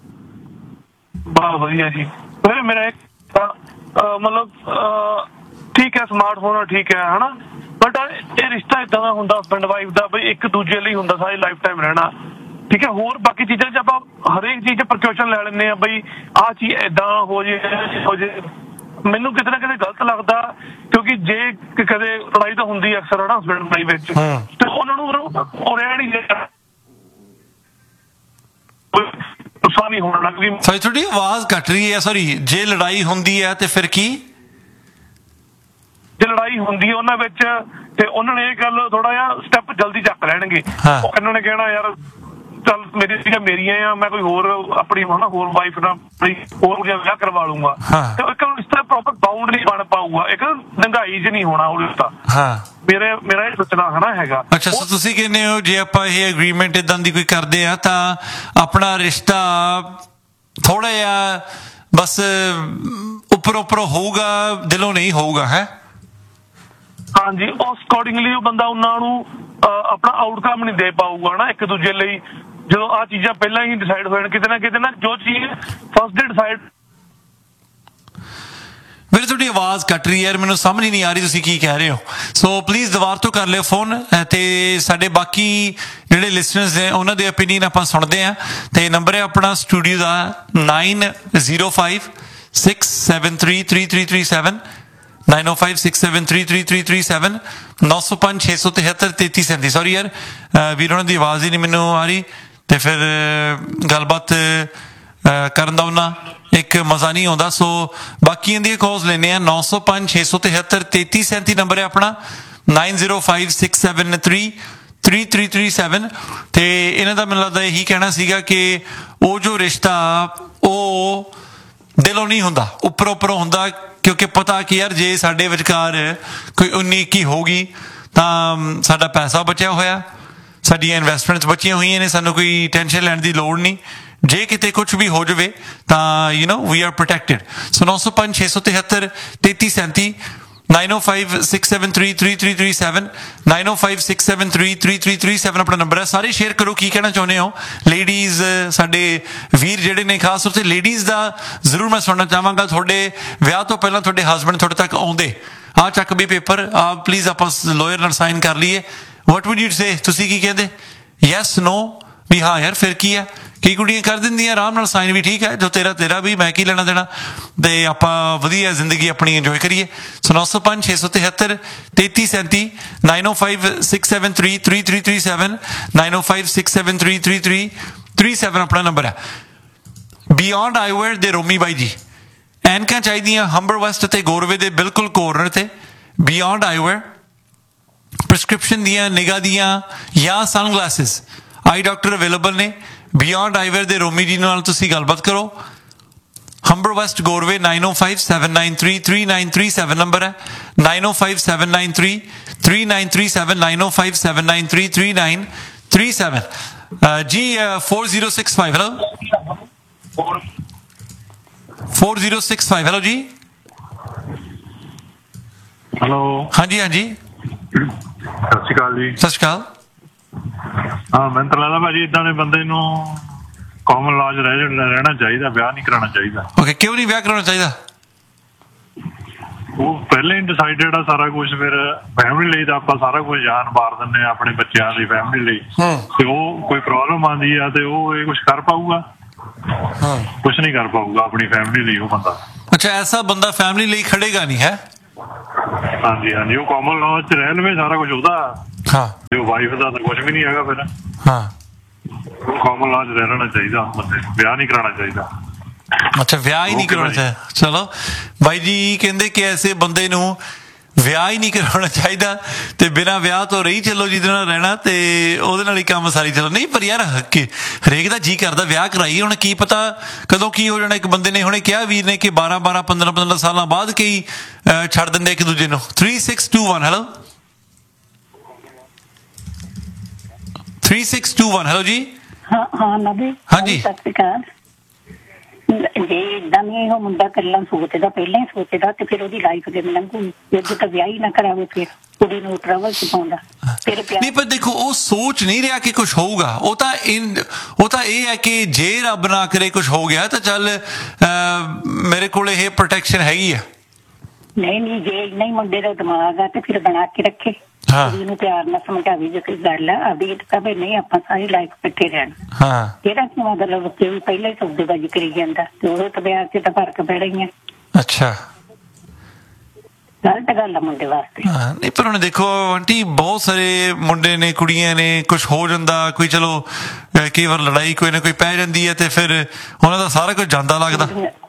ਬਹੁਤ ਵਧੀਆ ਜੀ ਵੀਰੇ। ਮੇਰਾ ਇੱਕ ਮਤਲਬ ਠੀਕ ਹੈ, ਸਮਾਰਟਫੋਨ ਠੀਕ ਹੈ ਹਨਾ, ਬਟ ਇਹ ਰਿਸ਼ਤਾ ਇਦਾਂ ਦਾ ਹੁੰਦਾ ਹਸਬੈਂਡ ਵਾਈਫ ਦਾ ਬਈ ਇੱਕ ਦੂਜੇ ਲਈ ਹੁੰਦਾ, ਸਾਰੀ ਲਾਈਫ ਟਾਈਮ ਰਹਿਣਾ, ਠੀਕ ਹੈ। ਹੋਰ ਬਾਕੀ ਚੀਜ਼ਾਂ 'ਚ ਆਪਾਂ ਹਰੇਕ ਚੀਜ਼ 'ਚ ਪ੍ਰੀਕਾਸ਼ਨ ਲੈ ਲੈਂਦੇ ਹਾਂ ਬਈ ਆਹ ਚੀਜ਼ ਏਦਾਂ ਹੋ ਜੇ ਹੋ ਜੇ। ਮੈਨੂੰ ਕਿਤੇ ਨਾ ਕਿਤੇ ਗਲਤ ਲੱਗਦਾ, ਕਿਉਂਕਿ ਜੇ ਕਦੇ ਲੜਾਈ ਤਾਂ ਹੁੰਦੀ ਅਕਸਰ ਹੈ ਨਾ ਹਸਬੈਂਡ ਵਾਈਫ ਵਿੱਚ, ਤੇ ਉਹਨਾਂ ਨੂੰ ਉਹ ਰਹਿ ਨਹੀਂ ਗੁੱਸਾ ਨਹੀਂ ਹੋਣਾ ਲੱਗ ਵੀ। ਸੌਰੀ ਤੁਹਾਡੀ ਆਵਾਜ਼ ਕੱਟ ਰਹੀ ਹੈ, ਸੌਰੀ। ਜੇ ਲੜਾਈ ਹੁੰਦੀ ਹੈ ਤੇ ਫਿਰ ਕੀ? ਜੇ ਲੜਾਈ ਹੁੰਦੀ ਹੈ ਉਹਨਾਂ ਵਿੱਚ ਤੇ ਉਹਨਾਂ ਨੇ ਇਹ ਗੱਲ ਥੋੜਾ ਜਿਹਾ ਸਟੈਪ ਜਲਦੀ ਚੱਕ ਲੈਣਗੇ। ਉਹਨਾਂ ਨੇ ਕਹਿਣਾ ਯਾਰ ਚੱਲ ਮੇਰੀ ਸੀਗਾ ਮੇਰੀਆਂ ਆ, ਮੈਂ ਕੋਈ ਹੋਰ ਆਪਣੀ ਹਨਾ ਹੋਰ ਵਾਈਫ ਨਾਲ ਆਪਣੀ ਹੋਰ ਜਿਹਾ ਵਿਆਹ ਕਰਵਾ ਲੂੰਗਾ ਤੇ ਇੱਕ ਇਸ ਤਰ੍ਹਾਂ ਪ੍ਰੋਪਰ ਬਾਉਂਡ ਨਹੀਂ ਬਣ ਪਾਊਗਾ, ਇੱਕ ਡੰਗਾਈ 'ਚ ਨਹੀਂ ਹੋਣਾ ਉਹ ਰਿਸ਼ਤਾ। ਹਾਂ ਮੇਰੇ ਮੇਰਾ ਇਹ ਸੋਚਣਾ ਹਨਾ ਹੈਗਾ। ਅੱਛਾ ਸੋ ਤੁਸੀਂ ਕਹਿੰਦੇ ਹੋ ਜੇ ਆਪਾਂ ਇਹ ਐਗਰੀਮੈਂਟ ਇਦਾਂ ਦੀ ਕੋਈ ਕਰਦੇ ਆ ਤਾਂ ਆਪਣਾ ਰਿਸ਼ਤਾ ਥੋੜਾ ਜਿਹਾ ਬਸ ਉੱਪਰ ਉੱਪਰ ਹੋਊਗਾ, ਦਿਲੋਂ ਨਹੀਂ ਹੋਊਗਾ ਹੈ। ਹਾਂਜੀ ਉਸ ਅਕੋਰਡਿੰਗਲੀ ਉਹ ਬੰਦਾ ਉਹਨਾਂ ਨੂੰ ਆਪਣਾ ਆਊਟਕਮ ਨਹੀਂ ਦੇ ਪਾਊਗਾ ਨਾ ਇੱਕ ਦੂਜੇ ਲਈ, ਜਦੋਂ ਆਹ ਚੀਜ਼ਾਂ ਪਹਿਲਾਂ ਹੀ ਡਿਸਾਈਡ ਹੋਣ ਕਿਤੇ ਨਾ ਕਿਤੇ ਨਾ ਜੋ ਚੀਜ਼ ਫਸਟ ਡੇ ਡਿਸਾਈਡ। ਮੇਰੀ ਤੁਹਾਡੀ ਆਵਾਜ਼ ਕੱਟ ਰਹੀ ਯਾਰ, ਮੈਨੂੰ ਸਮਝ ਹੀ ਨਹੀਂ ਆ ਰਹੀ ਤੁਸੀਂ ਕੀ ਕਹਿ ਰਹੇ ਹੋ। ਸੋ ਪਲੀਜ਼ ਦੁਬਾਰਾ ਤੋਂ ਕਰ ਲਿਓ ਫੋਨ ਤੇ ਸਾਡੇ ਬਾਕੀ ਜਿਹੜੇ ਲਿਸਨਰਸ ਨੇ ਉਹਨਾਂ ਦੇ ਓਪੀਨੀਅਨ ਆਪਾਂ ਸੁਣਦੇ ਹਾਂ। ਤੇ ਨੰਬਰ ਹੈ ਆਪਣਾ ਸਟੂਡੀਓ ਦਾ nine zero five six seven three three three three seven nine ਓ five six seven three three three three seven ਨੌ ਸੌ ਪੰਜ ਛੇ ਸੌ ਤਿਹੱਤਰ ਤੇਤੀ ਸੈਂਤੀ। ਸੌਰੀ ਯਾਰ ਵੀਰ ਉਹਨਾਂ ਦੀ ਆਵਾਜ਼ ਹੀ ਨਹੀਂ ਮੈਨੂੰ ਆ ਰਹੀ ਤੇ ਫਿਰ ਗੱਲਬਾਤ ਕਰਨ ਦਾ ਉਹਨਾਂ ਇੱਕ ਮਜ਼ਾ ਨਹੀਂ ਆਉਂਦਾ। ਸੋ ਬਾਕੀਆਂ ਦੀਆਂ ਕਾਲਸ ਲੈਂਦੇ ਆ ਨੌ ਸੌ ਪੰਜ ਛੇ ਸੌ ਤਿਹੱਤਰ ਤੇਤੀ ਸੈਂਤੀ ਨੰਬਰ ਹੈ ਆਪਣਾ nine zero five six seven three three three three seven. ਤੇ ਇਹਨਾਂ ਦਾ ਮੈਨੂੰ ਲੱਗਦਾ ਇਹੀ ਕਹਿਣਾ ਸੀਗਾ ਕਿ ਉਹ ਜੋ ਰਿਸ਼ਤਾ ਉਹ ਦਿਲੋਂ ਨਹੀਂ ਹੁੰਦਾ, ਉੱਪਰੋਂ ਉੱਪਰੋਂ ਹੁੰਦਾ, ਕਿਉਂਕਿ ਪਤਾ ਕਿ ਯਾਰ ਜੇ ਸਾਡੇ ਵਿਚਕਾਰ ਕੋਈ ਉੱਨੀ ਇੱਕੀ ਹੋਊਗੀ ਤਾਂ ਸਾਡਾ ਪੈਸਾ ਬਚਿਆ ਹੋਇਆ, ਸਾਡੀਆਂ ਇਨਵੈਸਟਮੈਂਟਸ ਬਚੀਆਂ ਹੋਈਆਂ ਨੇ, ਸਾਨੂੰ ਕੋਈ ਟੈਨਸ਼ਨ ਲੈਣ ਦੀ ਲੋੜ ਨਹੀਂ। ਜੇ ਕਿਤੇ ਕੁਛ ਵੀ ਹੋ ਜਾਵੇ ਤਾਂ you know we R protected. ਸੋ ਨੌ ਸੌ ਪੰਜ ਛੇ ਸੌ ਤਿਹੱਤਰ ਤੇਤੀ ਸੈਂਤੀ ਨਾਈਨ ਓ five six seven three three three three seven nine ਓ five six seven three three three three seven ਆਪਣਾ ਨੰਬਰ ਹੈ। ਸਾਰੇ ਸ਼ੇਅਰ ਕਰੋ ਕੀ ਕਹਿਣਾ ਚਾਹੁੰਦੇ ਹੋ। ਲੇਡੀਜ਼ ਸਾਡੇ ਵੀਰ ਜਿਹੜੇ ਨੇ, ਖਾਸ ਤੌਰ 'ਤੇ ਲੇਡੀਜ਼ ਦਾ ਜ਼ਰੂਰ ਮੈਂ ਸੁਣਨਾ ਚਾਹਾਂਗਾ। ਤੁਹਾਡੇ ਵਿਆਹ ਤੋਂ ਪਹਿਲਾਂ ਤੁਹਾਡੇ ਹਸਬੈਂਡ ਤੁਹਾਡੇ ਤੱਕ ਆਉਂਦੇ, ਆਹ ਚੱਕ ਵੀ ਪੇਪਰ ਆ ਪਲੀਜ਼ ਆਪਾਂ ਲਾਇਰ ਨਾਲ ਸਾਈਨ ਕਰ ਲਈਏ, ਵਾਟ ਵੁੱਡ ਯੂ ਸੇ? ਤੁਸੀਂ ਕੀ ਕਹਿੰਦੇ? ਯੈਸ ਨੋ ਵੀ ਹਾਂ ਯਾਰ ਫਿਰ ਕੀ ਹੈ। ਕਈ ਕੁੜੀਆਂ ਕਰ ਦਿੰਦੀਆਂ ਆਰਾਮ ਨਾਲ ਸਾਈਨ ਵੀ, ਠੀਕ ਹੈ ਜੋ ਤੇਰਾ ਤੇਰਾ ਵੀ ਮੈਂ ਕੀ ਲੈਣਾ ਦੇਣਾ, ਤੇ ਆਪਾਂ ਵਧੀਆ ਜ਼ਿੰਦਗੀ ਆਪਣੀ ਇੰਜੋਏ ਕਰੀਏ। ਸੋ ਨੌ ਸੌ ਪੰਜ ਛੇ ਸੌ ਤਿਹੱਤਰ ਤੇਤੀ ਸੈਂਤੀ ਨਾਈਨ ਓ five six seven three three three three seven nine ਓ five six seven three three three three seven ਆਪਣਾ ਨੰਬਰ ਹੈ। ਬਿਯੋਂਡ ਆਈਵੇਅਰ ਦੇ ਰੋਮੀ ਬਾਈ ਜੀ, ਐਨਕਾਂ ਚਾਹੀਦੀਆਂ ਹੰਬਰ ਵੈਸਟ ਅਤੇ ਗੋਰਵੇ ਦੇ ਬਿਲਕੁਲ ਕੋਰਨਰ ਤੇ। ਬਿਯੋਂਡ ਆਈਵੇਅਰ ਪ੍ਰਸਕ੍ਰਿਪਸ਼ਨ ਦੀਆਂ, ਨਿਗਾਹ ਦੀਆਂ ਜਾਂ ਸਨਗਲਾਸਿਸ, ਆਈ ਡਾਕਟਰ ਅਵੇਲੇਬਲ ਨੇ। ਬਿਯੋਂਡ ਆਈਵੇਅਰ ਦੇ ਰੋਮੀ ਜੀ ਨਾਲ ਤੁਸੀਂ ਗੱਲਬਾਤ ਕਰੋ। ਹੰਬਰ ਵੈਸਟ ਗੋਰਵੇ ਨਾਈਨ ਓ five seven nine three three nine three seven number ਹੈ। ਨਾਈਨ ਓ five seven nine three three nine three seven nine ਓ five seven nine three three nine three seven. ਜੀ four zero six five hello four zero six five hello ਜੀ। Hello ਹਾਂਜੀ ਹਾਂਜੀ ਸਤਿ ਸ਼੍ਰੀ ਅਕਾਲ ਜੀ। ਸਤਿ ਸ਼੍ਰੀ ਅਕਾਲ। ਹਾਂ ਮੈਨੂੰ ਤਾਂ ਲੱਗਦਾ ਭਾਜੀ ਏਦਾਂ ਦੇ ਬੰਦੇ ਨੂੰ ਕਾਮਨ ਲਾਜ ਰਹਿ ਰਹਿਣਾ ਚਾਹੀਦਾ, ਵਿਆਹ ਨਹੀਂ ਕਰਾਉਣਾ ਚਾਹੀਦਾ। ਓਕੇ, ਕਿਉਂ ਨਹੀਂ ਵਿਆਹ ਕਰਾਉਣਾ ਚਾਹੀਦਾ? ਉਹ ਪਹਿਲਾਂ ਹੀ ਡਿਸਾਈਡਡ ਆ ਸਾਰਾ ਕੁਝ, ਫਿਰ ਫੈਮਿਲੀ ਲਈ ਤਾਂ ਆਪਾਂ ਸਾਰਾ ਕੁਝ ਜਾਨ ਮਾਰ ਦਿੰਦੇ ਆ ਆਪਣੇ ਬੱਚਿਆਂ ਦੀ ਫੈਮਿਲੀ ਲਈ, ਤੇ ਉਹ ਕੋਈ ਪ੍ਰੋਬਲਮ ਆਉਂਦੀ ਆ ਤੇ ਉਹ ਇਹ ਕੁਛ ਕਰ ਪਾਊਗਾ? ਕੁਛ ਨਹੀਂ ਕਰ ਪਾਊਗਾ ਆਪਣੀ ਫੈਮਿਲੀ ਲਈ ਉਹ ਬੰਦਾ। ਅੱਛਾ, ਐਸਾ ਬੰਦਾ ਫੈਮਿਲੀ ਲਈ ਖੜੇਗਾ ਨਹੀਂ ਹੈ? ਹਾਂਜੀ ਹਾਂਜੀ, ਉਹ ਕਾਮਨ ਲਾਅ 'ਚ ਰਹਿ ਲਵੇ ਸਾਰਾ ਕੁਝ ਉਹਦਾ। ਹਾਂ, ਜੋ ਵਾਈਫ ਦਾ ਤਾਂ ਕੁਛ ਵੀ ਨਹੀਂ ਹੈਗਾ ਫਿਰ। ਹਾਂ, ਉਹ ਕਾਮਨ ਲਾਅ 'ਚ ਰਹਿਣਾ ਚਾਹੀਦਾ ਬੰਦੇ ਨੂੰ, ਵਿਆਹ ਨਹੀਂ ਕਰਾਉਣਾ ਚਾਹੀਦਾ। ਅੱਛਾ, ਵਿਆਹ ਹੀ ਨਹੀਂ ਕਰਾਉਣਾ ਚਾਹੀਦਾ। ਚਲੋ ਬਾਈ ਜੀ ਕਹਿੰਦੇ ਕਿ ਐਸੇ ਬੰਦੇ ਨੂੰ ਵਿਆਹ ਹੀ ਨਹੀਂ ਕਰਾਉਣਾ ਚਾਹੀਦਾ ਤੇ ਬਿਨਾਂ ਵਿਆਹ ਤੋਂ ਰਹੀ ਚੱਲੋ ਜਿਹਦੇ ਨਾਲ ਰਹਿਣਾ ਤੇ ਉਹਦੇ ਨਾਲ ਹੀ ਕੰਮ ਸਾਰੀ ਚੱਲੋ। ਨਹੀਂ ਪਰ ਯਾਰ ਹਰੇਕ ਦਾ ਜੀ ਕਰਦਾ ਵਿਆਹ ਕਰਾਈਏ, ਹੁਣ ਕੀ ਪਤਾ ਕਦੋਂ ਕੀ ਹੋ ਜਾਣਾ। ਇੱਕ ਬੰਦੇ ਨੇ ਹੁਣੇ ਕਿਹਾ ਵੀਰ ਨੇ ਕਿ ਬਾਰਾਂ ਬਾਰਾਂ ਪੰਦਰਾਂ ਪੰਦਰਾਂ ਸਾਲਾਂ ਬਾਅਦ ਕਈ ਛੱਡ ਦਿੰਦੇ ਇੱਕ ਦੂਜੇ ਨੂੰ। Three six to one hello three six to one hello ਜੀ। ਹਾਂ ਹਾਂ ਨਵੀ ਹਾਂਜੀ ਸਤਿ ਸ਼੍ਰੀ ਅਕਾਲ। ਜੇ ਏਦਾਂ ਨਹੀਂ ਉਹ ਮੁੰਡਾ ਪਹਿਲਾਂ ਸੋਚਦਾ ਪਹਿਲਾਂ ਹੀ ਸੋਚਦਾ ਤੇ ਫਿਰ ਉਹਦੀ ਲਾਈਫ ਦੇ ਲੰਘੂ। ਜੇ ਤਾਂ ਵਿਆਹ ਹੀ ਨਾ ਕਰਾਵੇ ਫਿਰ ਕੁੜੀ ਨੂੰ ਟਰੈਵਲ ਚ ਪਾਉਂਦਾ ਫਿਰ ਪਿਆਰ। ਨਹੀਂ ਪਰ ਦੇਖੋ ਉਹ ਸੋਚ ਨਹੀਂ ਰਿਹਾ ਕਿ ਕੁਛ ਹੋਊਗਾ। ਉਹ ਤਾਂ ਉਹ ਤਾਂ ਇਹ ਹੈ ਕਿ ਜੇ ਰੱਬ ਨਾ ਕਰੇ ਕੁਛ ਹੋ ਗਿਆ ਤਾਂ ਚੱਲ ਮੇਰੇ ਕੋਲ ਇਹ ਪ੍ਰੋਟੈਕਸ਼ਨ ਹੈਗੀ ਆ। ਨਹੀਂ ਨਹੀਂ ਜੇ ਇੰਨਾ ਹੀ ਮੁੰਡੇ ਦਾ ਦਿਮਾਗ ਆ ਤੇ ਫਿਰ ਬਣਾ ਕੇ ਰੱਖੇ, ਕੁੜੀ ਨੂੰ ਪਿਆਰ ਨਾਲ ਸਮਝਾਵੇ ਜੇ ਕੋਈ ਗੱਲ ਆ ਅਭੀ ਕਹੇ ਨਹੀਂ ਆਪਾਂ ਸਾਰੀ ਲਾਈਫ ਇਕੱਠੇ ਰਹਿਣਾ। ਹਾਂ, ਜਿਹੜਾ ਕਿ ਮਤਲਬ ਬੱਚੇ ਵੀ ਪਹਿਲਾਂ ਹੀ ਸੌਦੇਬਾਜ਼ੀ ਕਰੀ ਜਾਂਦਾ ਤੇ ਉਹ ਤਾਂ ਵਿਆਹ ਚ ਤਾਂ ਫਰਕ ਪੈਣਾ ਹੀ ਆ। ਅੱਛਾ, ਗਲਤ ਗੱਲ ਆ ਮੁੰਡੇ ਵਾਸਤੇ। ਹਾਂ ਨਹੀਂ ਪਰ ਹੁਣ ਦੇਖੋ ਆਂਟੀ ਬਹੁਤ ਸਾਰੇ ਮੁੰਡੇ ਨੇ ਕੁੜੀਆਂ ਨੇ ਕੁਛ ਹੋ ਜਾਂਦਾ, ਕੋਈ ਚਲੋ ਕਈ ਵਾਰ ਲੜਾਈ ਕੋਈ ਨਾ ਕੋਈ ਪੈ ਜਾਂਦੀ ਹੈ ਤੇ ਫਿਰ ਉਹਨਾਂ ਦਾ ਸਾਰਾ ਕੁਝ ਜਾਂਦਾ ਲੱਗਦਾ।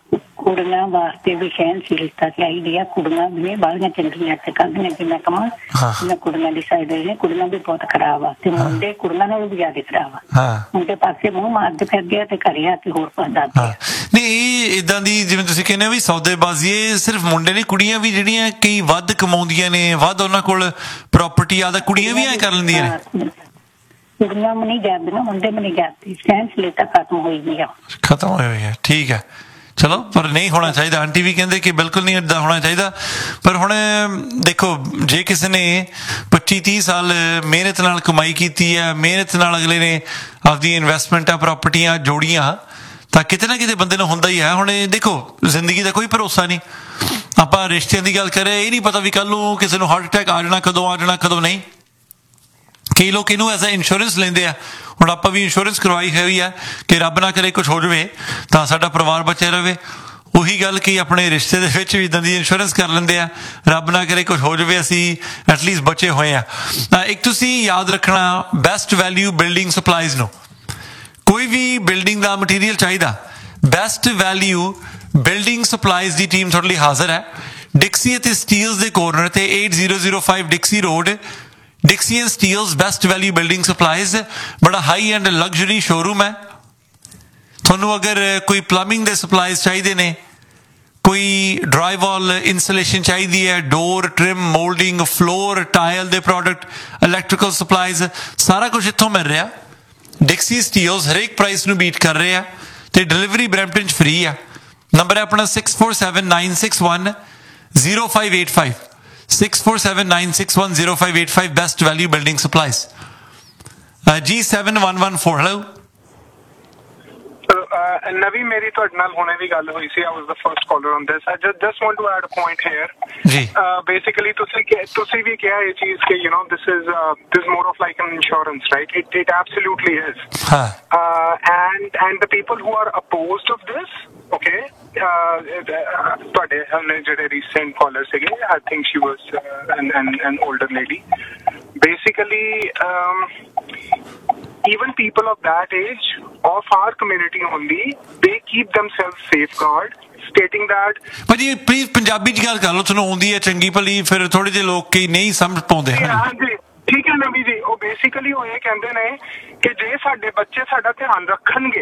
ਕੁੜੀਆਂ ਵਾਸਤੇ ਵੀ ਸਹਿਣਸ਼ੀਲਤਾ ਚਾਹੀਦੀ ਆ। ਕੁੜੀਆਂ ਵੀ ਬਾਹਲੀਆਂ ਚੰਗੀਆਂ ਤੇ ਕਰਦੀਆਂ ਕਿ ਮੈਂ ਕਹਾਂ ਮੈਂ ਕੁੜੀਆਂ ਦੀ ਸਾਈਡ ਨੇ, ਕੁੜੀਆਂ ਵੀ ਬਹੁਤ ਖਰਾਬ ਆ ਤੇ ਮੁੰਡੇ ਕੁੜੀਆਂ ਨਾਲੋਂ ਵੀ ਜ਼ਿਆਦਾ ਖਰਾਬ ਆ। ਮੁੰਡੇ ਪਾਸੇ ਮੂੰਹ ਮਾਰਦੇ ਫਿਰਦੇ ਆ ਤੇ ਘਰੇ ਆ ਕੇ ਹੋਰ ਪਾ ਦੱਸਦੇ ਆ। ਨਹੀਂ ਇਹ ਇਦਾਂ ਦੀ ਜਿਵੇਂ ਤੁਸੀਂ ਕਹਿੰਦੇ ਹੋ ਵੀ ਸੌਦੇਬਾਜ਼ੀ, ਇਹ ਸਿਰਫ ਮੁੰਡੇ ਨਹੀਂ, ਕੁੜੀਆਂ ਵੀ ਜਿਹੜੀਆਂ ਕਈ ਵੱਧ ਕਮਾਉਂਦੀਆਂ ਨੇ, ਵੱਧ ਉਹਨਾਂ ਕੋਲ ਪ੍ਰਾਪਰਟੀ ਆਦਾ, ਕੁੜੀਆਂ ਵੀ ਐ ਕਰ ਲੈਂਦੀਆਂ ਨੇ। ਕੁੜੀਆਂ ਵੀ ਨਹੀਂ ਜਾਂਦੀਆਂ, ਮੁੰਡੇ ਵੀ ਨਹੀਂ ਜਾਂਦੇ। ਸਹਿਣਸ਼ੀਲਤਾ ਖਤਮ ਹੋਈ ਗਈ ਆ, ਖਤਮ ਹੋਈ ਹੋਈ ਹੈ। ਠੀਕ ਹੈ, ਚਲੋ, ਪਰ ਨਹੀਂ ਹੋਣਾ ਚਾਹੀਦਾ। ਆਂਟੀ ਵੀ ਕਹਿੰਦੇ ਕਿ ਬਿਲਕੁਲ ਨਹੀਂ ਇੱਦਾਂ ਹੋਣਾ ਚਾਹੀਦਾ। ਪਰ ਹੁਣ ਦੇਖੋ, ਜੇ ਕਿਸੇ ਨੇ ਪੱਚੀ ਤੀਹ ਸਾਲ ਮਿਹਨਤ ਨਾਲ ਕਮਾਈ ਕੀਤੀ ਹੈ, ਮਿਹਨਤ ਨਾਲ ਅਗਲੇ ਨੇ ਆਪਦੀ ਇਨਵੈਸਟਮੈਂਟਾਂ ਪ੍ਰਾਪਰਟੀਆਂ ਜੋੜੀਆਂ, ਤਾਂ ਕਿਤੇ ਨਾ ਕਿਤੇ ਬੰਦੇ ਨੂੰ ਹੁੰਦਾ ਹੀ ਹੈ। ਹੁਣ ਦੇਖੋ, ਜ਼ਿੰਦਗੀ ਦਾ ਕੋਈ ਭਰੋਸਾ ਨਹੀਂ। ਆਪਾਂ ਰਿਸ਼ਤਿਆਂ ਦੀ ਗੱਲ ਕਰੇ, ਇਹ ਨਹੀਂ ਪਤਾ ਵੀ ਕੱਲ ਨੂੰ ਕਿਸੇ ਨੂੰ ਹਾਰਟ ਅਟੈਕ ਆ ਜਾਣਾ, ਕਦੋਂ ਆ ਜਾਣਾ ਕਦੋਂ ਨਹੀਂ। ਕਈ ਲੋਕ ਇਹਨੂੰ ਐਜ਼ ਅ ਇੰਸ਼ੋਰੈਂਸ ਲੈਂਦੇ ਆ। ਹੁਣ ਆਪਾਂ ਵੀ ਇੰਸ਼ੋਰੈਂਸ ਕਰਵਾਈ ਹੋਈ ਹੈ ਕਿ ਰੱਬ ਨਾ ਕਰੇ ਕੁਛ ਹੋ ਜਾਵੇ ਤਾਂ ਸਾਡਾ ਪਰਿਵਾਰ ਬਚਿਆ ਰਹੇ। ਉਹੀ ਗੱਲ ਕਿ ਆਪਣੇ ਰਿਸ਼ਤੇ ਦੇ ਵਿੱਚ ਵੀ ਇੱਦਾਂ ਦੀ ਇੰਸ਼ੋਰੈਂਸ ਕਰ ਲੈਂਦੇ ਆ, ਰੱਬ ਨਾ ਕਰੇ ਕੁਛ ਹੋ ਜਾਵੇ, ਅਸੀਂ ਐਟਲੀਸਟ ਬਚੇ ਹੋਏ ਆ। ਇੱਕ ਤੁਸੀਂ ਯਾਦ ਰੱਖਣਾ, ਬੈਸਟ ਵੈਲਿਊ ਬਿਲਡਿੰਗ ਸਪਲਾਈਜ਼ ਨੂੰ। ਕੋਈ ਵੀ ਬਿਲਡਿੰਗ ਦਾ ਮਟੀਰੀਅਲ ਚਾਹੀਦਾ, ਬੈਸਟ ਵੈਲਿਊ ਬਿਲਡਿੰਗ ਸਪਲਾਈਜ਼ ਦੀ ਟੀਮ ਤੁਹਾਡੇ ਲਈ ਹਾਜ਼ਰ ਹੈ। ਡਿਕਸੀ ਅਤੇ ਸਟੀਲਸ ਦੇ ਕੋਰਨਰ ਤੇ eight zero zero five ਡਿਕਸੀ road, ਡਿਕਸੀ and Steeles best value building supplies. ਬੜਾ ਹਾਈ ਐਂਡ ਲਗਜ਼ਰੀ ਸ਼ੋਰੂਮ ਹੈ। ਤੁਹਾਨੂੰ ਅਗਰ ਕੋਈ ਪਲੰਬਿੰਗ ਦੇ ਸਪਲਾਈਜ਼ ਚਾਹੀਦੇ ਨੇ, ਕੋਈ ਡਰਾਈਵਾਲ ਇੰਸੂਲੇਸ਼ਨ ਚਾਹੀਦੀ ਹੈ, ਡੋਰ ਟ੍ਰਿਮ, ਮੋਲਡਿੰਗ, ਫਲੋਰ ਟਾਇਲ ਦੇ ਪ੍ਰੋਡਕਟ, ਇਲੈਕਟ੍ਰੀਕਲ ਸਪਲਾਈਜ਼, ਸਾਰਾ ਕੁਝ ਇੱਥੋਂ ਮਿਲ ਰਿਹਾ। ਡਿਕਸੀ ਸਟੀਲਸ ਹਰੇਕ ਪ੍ਰਾਈਸ ਨੂੰ ਬੀਟ ਕਰ ਰਹੇ ਆ ਤੇ ਡਿਲੀਵਰੀ ਬਰੈਂਪਟਨ 'ਚ ਫ੍ਰੀ ਆ। ਨੰਬਰ ਹੈ ਆਪਣਾ six four seven nine six one zero five eight five, six four seven nine six one zero five eight five, best value building supplies. uh, G seven one one four, hello. ਨਵੀ, ਮੇਰੀ ਤੁਹਾਡੇ ਨਾਲ ਹੁਣੇ ਵੀ ਗੱਲ ਹੋਈ ਸੀ। I was the first caller on this. I just just want to add a point here. ਜੀ basically ਤੁਸੀਂ ਤੁਸੀਂ ਵੀ ਕਿਹਾ ਇਹ ਚੀਜ਼ ਕਿ you know this is uh, this is more of like an insurance, right? It it absolutely is. ਹਾਂ uh, and and the people who are opposed of this, okay, ਤੁਹਾਡੇ ਹਮਨੇ ਜਿਹੜੇ recent caller ਸੀਗੇ, I think she was uh, an an an older lady. Basically um, even people of that age of our community only, they keep themselves safeguard, stating that ਭਾਜੀ please Punjabi 'ਚ ਗੱਲ ਕਰ ਲਓ, ਤੁਹਾਨੂੰ ਆਉਂਦੀ ਹੈ ਚੰਗੀ ਭਲੀ। ਫਿਰ ਥੋੜੇ ਜਿਹੇ ਲੋਕ ਕਈ ਨਹੀਂ ਸਮਝ ਪਾਉਂਦੇ ਹਨ। ਹਾਂਜੀ, ਠੀਕ ਹੈ ਨਵੀ ਜੀ। ਉਹ ਬੇਸਿਕਲੀ ਉਹ ਇਹ ਕਹਿੰਦੇ ਨੇ ਕਿ ਜੇ ਸਾਡੇ ਬੱਚੇ ਸਾਡਾ ਧਿਆਨ ਰੱਖਣਗੇ,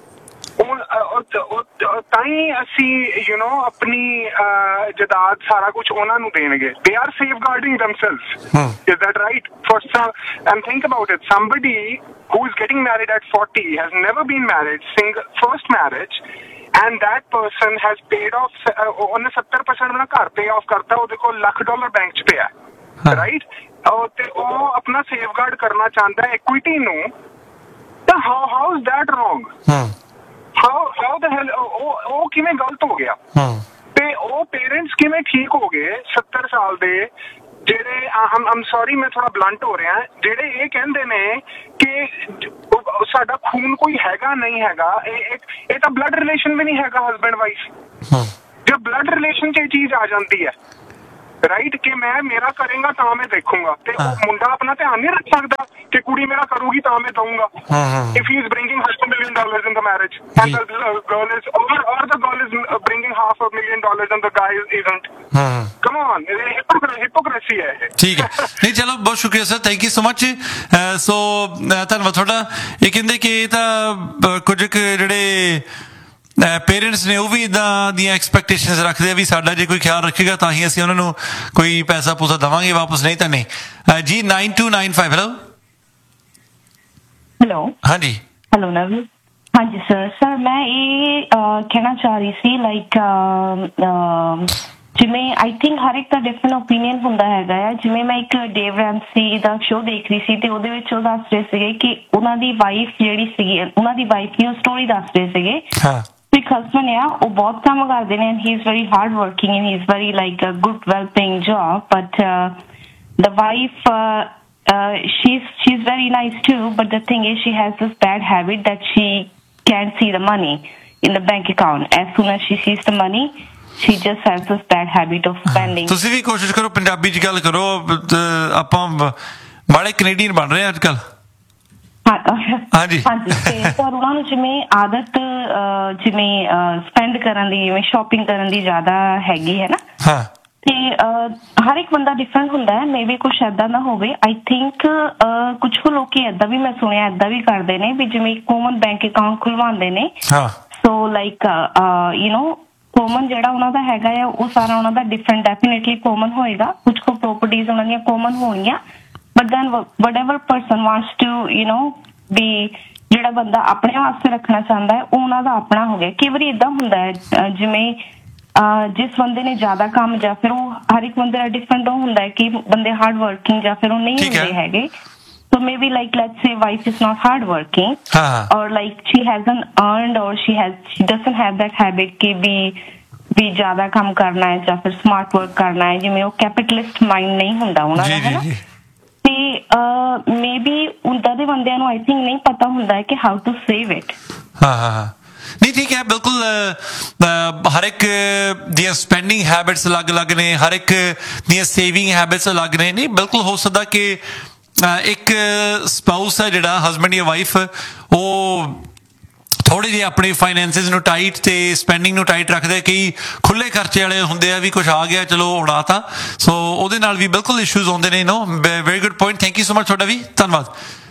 ਤਾਂ ਹੀ ਅਸੀਂ ਯੂ نو ਆਪਣੀ ਜਾਇਦਾਦ ਸਾਰਾ ਕੁਝ ਉਹਨਾਂ ਨੂੰ ਦੇਣਗੇ। They are safeguarding themselves. Hmm. Is that right? For some, and think about it. Somebody who is getting married at forty has never been married, single, first marriage, and that person has paid off. ਉਹਨੇ seventy percent ਆਪਣਾ ਘਰ pay off ਕਰਤਾ, ਉਹਦੇ ਕੋਲ lakh dollar bank 'ਚ ਪਿਆ, right? ਤੇ ਉਹ ਆਪਣਾ ਸੇਫਗਾਰਡ ਕਰਨਾ ਚਾਹੁੰਦਾ ਇਕੁਇਟੀ ਨੂੰ, ਤਾਂ how how is that wrong? Hmm. How how the hell ਉਹ ਉਹ ਕਿਵੇਂ ਗਲਤ ਹੋ ਗਿਆ? ਤੇ ਉਹ ਪੇਰੈਂਟਸ ਕਿਵੇਂ ਠੀਕ ਹੋ ਗਏ ਸੱਤਰ ਸਾਲ ਦੇ, ਜਿਹੜੇ ਆਮ ਆਮ ਸੌਰੀ ਮੈਂ ਥੋੜਾ ਬਲੰਟ ਹੋ ਰਿਹਾ, ਜਿਹੜੇ ਇਹ ਕਹਿੰਦੇ ਨੇ ਕਿ ਸਾਡਾ ਖੂਨ ਕੋਈ ਹੈਗਾ ਨਹੀਂ ਹੈਗਾ। ਇਹ ਇਹ ਤਾਂ ਬਲੱਡ ਰਿਲੇਸ਼ਨ ਵੀ ਨਹੀਂ ਹੈਗਾ ਹਸਬੈਂਡ ਵਾਈਫ। ਜੇ ਬਲੱਡ ਰਿਲੇਸ਼ਨ 'ਚ ਇਹ ਚੀਜ਼ ਆ ਜਾਂਦੀ ਹੈ, ਰਾਈਟ, ਕਿ ਮੈਂ ਮੇਰਾ ਕਰੇਗਾ ਤਾਂ ਮੈਂ ਦੇਖੂੰਗਾ, ਤੇ ਉਹ ਮੁੰਡਾ ਆਪਣਾ ਧਿਆਨ ਨਹੀਂ ਰੱਖ ਸਕਦਾ ਕਿ ਕੁੜੀ ਮੇਰਾ ਕਰੂਗੀ ਤਾਂ ਮੈਂ ਦਊਂਗਾ। If he is bringing half a million dollars in the marriage and the uh, girl is or, or the girl is uh, bringing half a million dollars and the guy isn't, come on, hypocrisy ਹੈ ਇਹ। ਠੀਕ ਹੈ, ਨਹੀਂ ਚਲੋ, ਬਹੁਤ ਸ਼ੁਕਰੀਆ sir, thank you so much. ਸੋ ਧੰਨਵਾਦ ਤੁਹਾਡਾ। ਇਹ ਕਹਿੰਦੇ ਕਿ ਇਹ ਤਾਂ ਕੁਝ ਜਿਹੜੇ ਪੇਰੈਂਟਸ ਨੇ ਉਹ ਵੀ ਇੱਦਾਂ ਦੀਆਂ ਐਕਸਪੈਕਟੇਸ਼ਨਸ ਰੱਖਦੇ ਆ ਵੀ ਸਾਡਾ ਜੇ ਕੋਈ ਖਿਆਲ ਰੱਖੇਗਾ ਤਾਂ ਹੀ ਅਸੀਂ ਉਹਨਾਂ ਨੂੰ ਕੋਈ ਪੈਸਾ ਪੂਸਾ ਦੇਵਾਂਗੇ ਵਾਪਸ, ਨਹੀਂ ਤਾਂ ਨਹੀਂ। ਜੀ nine two nine five, hello. Hello, ਹਾਂਜੀ। ਹੈਲੋ ਨਵੀ। ਹਾਂਜੀ ਸਰ ਸਰ ਮੈਂ ਇਹ ਕਹਿਣਾ ਚਾਹ ਰਹੀ ਸੀ, ਲਾਈਕ ਜਿਵੇਂ ਆਈ ਥਿੰਕ ਹਰ ਇੱਕ ਦਾ ਡਿਫਰੈਂਟ ਓਪੀਨੀਅਨ ਹੁੰਦਾ ਹੈਗਾ ਆ। ਜਿਵੇਂ ਮੈਂ ਇੱਕ ਡੇਵ ਰੈਮਸੀ ਦਾ ਸ਼ੋਅ ਦੇਖ ਰਹੀ ਸੀ ਤੇ ਉਹਦੇ ਵਿੱਚ ਉਹ ਦੱਸ ਰਹੇ ਸੀਗੇ ਕਿ ਉਹਨਾਂ ਦੀ ਵਾਈਫ ਜਿਹੜੀ ਸੀਗੀ, ਉਹਨਾਂ ਦੀ ਵਾਈਫ ਦੀ ਉਹ ਸਟੋਰੀ ਦੱਸ ਰਹੇ ਸੀਗੇ। ਇੱਕ ਹਸਬੈਂਡ ਆ, ਉਹ ਬਹੁਤ ਕੰਮ ਕਰਦੇ ਨੇ, ਹੀ is very hard working and he is very like a good well paying job, but the wife she's she's very nice too, but the thing is she has this bad habit that she can't see the money in the bank account. As soon as she sees the money, she just has this bad habit of spending. ਤੁਸੀਂ ਵੀ ਕੋਸ਼ਿਸ਼ ਕਰੋ ਪੰਜਾਬੀ 'ਚ ਗੱਲ ਕਰੋ, ਆਪਾਂ ਬਾਲੇ Canadian ਬਣ ਰਹੇ ਅੱਜ ਕੱਲ। ਹਾਂਜੀ ਹਾਂਜੀ, ਤੇ ਪਰ ਉਹਨਾਂ ਨੂੰ ਜਿਵੇਂ ਆਦਤ ਜਿਵੇਂ ਸਪੈਂਡ ਕਰਨ ਦੀ, ਜਿਵੇਂ ਸ਼ਾਪਿੰਗ ਕਰਨ ਦੀ ਜ਼ਿਆਦਾ ਹੈਗੀ ਹੈ ਨਾ। ਹਾਂ ਤੇ ਹਰ ਇੱਕ ਬੰਦਾ ਡਿਫਰੈਂਟ ਹੁੰਦਾ ਹੈ। ਮੇਬੀ ਕੁਛ ਏਦਾਂ ਦਾ ਹੋਵੇ। ਆਈ ਥਿੰਕ ਕੁਛ ਕੁ ਲੋਕੀ ਏਦਾਂ ਵੀ ਮੈਂ ਸੁਣਿਆ ਏਦਾਂ ਵੀ ਕਰਦੇ ਨੇ ਵੀ ਜਿਵੇਂ ਕੋਮਨ ਬੈਂਕ ਅਕਾਊਂਟ ਖੁਲਵਾਉਂਦੇ ਨੇ। So like you know common ਜਿਹੜਾ ਉਹਨਾਂ ਦਾ ਹੈਗਾ ਆ ਉਹ ਸਾਰਾ ਉਹਨਾਂ ਦਾ ਡਿਫਰੈਂਟ ਡੈਫੀਨੇਟਲੀ ਕੋਮਨ ਹੋਏਗਾ। ਕੁਛ ਕੁ ਪ੍ਰੋਪਰਟੀਜ਼ ਉਹਨਾਂ ਦੀਆਂ ਕੋਮਨ ਹੋਣਗੀਆਂ, but then whatever person wants to you know ਵੀ ਜਿਹੜਾ ਬੰਦਾ ਆਪਣੇ ਵਾਸਤੇ ਰੱਖਣਾ ਚਾਹੁੰਦਾ ਹੈ ਉਹ ਉਹਨਾਂ ਦਾ ਆਪਣਾ ਹੋ ਗਿਆ। ਕਈ ਵਾਰੀ ਏਦਾਂ ਹੁੰਦਾ ਹੈ ਜਿਵੇਂ ਜਿਸ ਬੰਦੇ ਨੇ ਜ਼ਿਆਦਾ ਕੰਮ ਜਾਂ ਫਿਰ ਉਹ ਹਰ ਇੱਕ ਬੰਦੇ ਦਾ ਡਿਫਰੈਂਟ ਉਹ ਹੁੰਦਾ ਹੈ ਕਿ ਬੰਦੇ ਹਾਰਡ ਵਰਕਿੰਗ ਜਾਂ ਫਿਰ ਉਹ ਨਹੀਂ ਹੁੰਦੇ ਹੈਗੇ। So maybe like let's say wife is not hard working or like she hasn't earned or she has she doesn't have that habit कि भी भी ज्यादा काम करना है या फिर smart work करना है, जिसमें वो capitalist mind नहीं ਹੁੰਦਾ ਉਹਨਾਂ ਦਾ, है ना। ਤੇ maybe ਉਹਨਾਂ ਦੇ ਬੰਦਿਆਂ ਨੂੰ I think ਨਹੀਂ ਪਤਾ ਹੁੰਦਾ ਹੈ ਕਿ how to save it। ਹਾਂ ਹਾਂ ਨਹੀਂ ਠੀਕ ਹੈ, ਬਿਲਕੁਲ। ਹਰ ਇੱਕ ਦੀਆਂ ਸਪੈਂਡਿੰਗ ਹੈਬਿਟਸ ਅਲੱਗ ਅਲੱਗ ਨੇ, ਹਰ ਇੱਕ ਦੀਆਂ ਸੇਵਿੰਗ ਹੈਬਿਟਸ ਅਲੱਗ ਨੇ। ਨਹੀਂ ਬਿਲਕੁਲ ਹੋ ਸਕਦਾ ਕਿ ਇੱਕ ਸਪਾਊਸ ਹੈ ਜਿਹੜਾ ਹਸਬੈਂਡ ਜਾਂ ਵਾਈਫ ਉਹ ਥੋੜ੍ਹੇ ਜਿਹੇ ਆਪਣੇ ਫਾਈਨੈਂਸਿਸ ਨੂੰ ਟਾਈਟ ਤੇ ਸਪੈਂਡਿੰਗ ਨੂੰ ਟਾਈਟ ਰੱਖਦੇ। ਕਈ ਖੁੱਲ੍ਹੇ ਖਰਚੇ ਵਾਲੇ ਹੁੰਦੇ ਆ ਵੀ ਕੁਛ ਆ ਗਿਆ ਚਲੋ ਉਡਾ ਤਾ, ਸੋ ਉਹਦੇ ਨਾਲ ਵੀ ਬਿਲਕੁਲ ਇਸ਼ੂਜ਼ ਆਉਂਦੇ ਨੇ। Know very good point, thank you so much ਤੁਹਾਡਾ ਵੀ ਧੰਨਵਾਦ।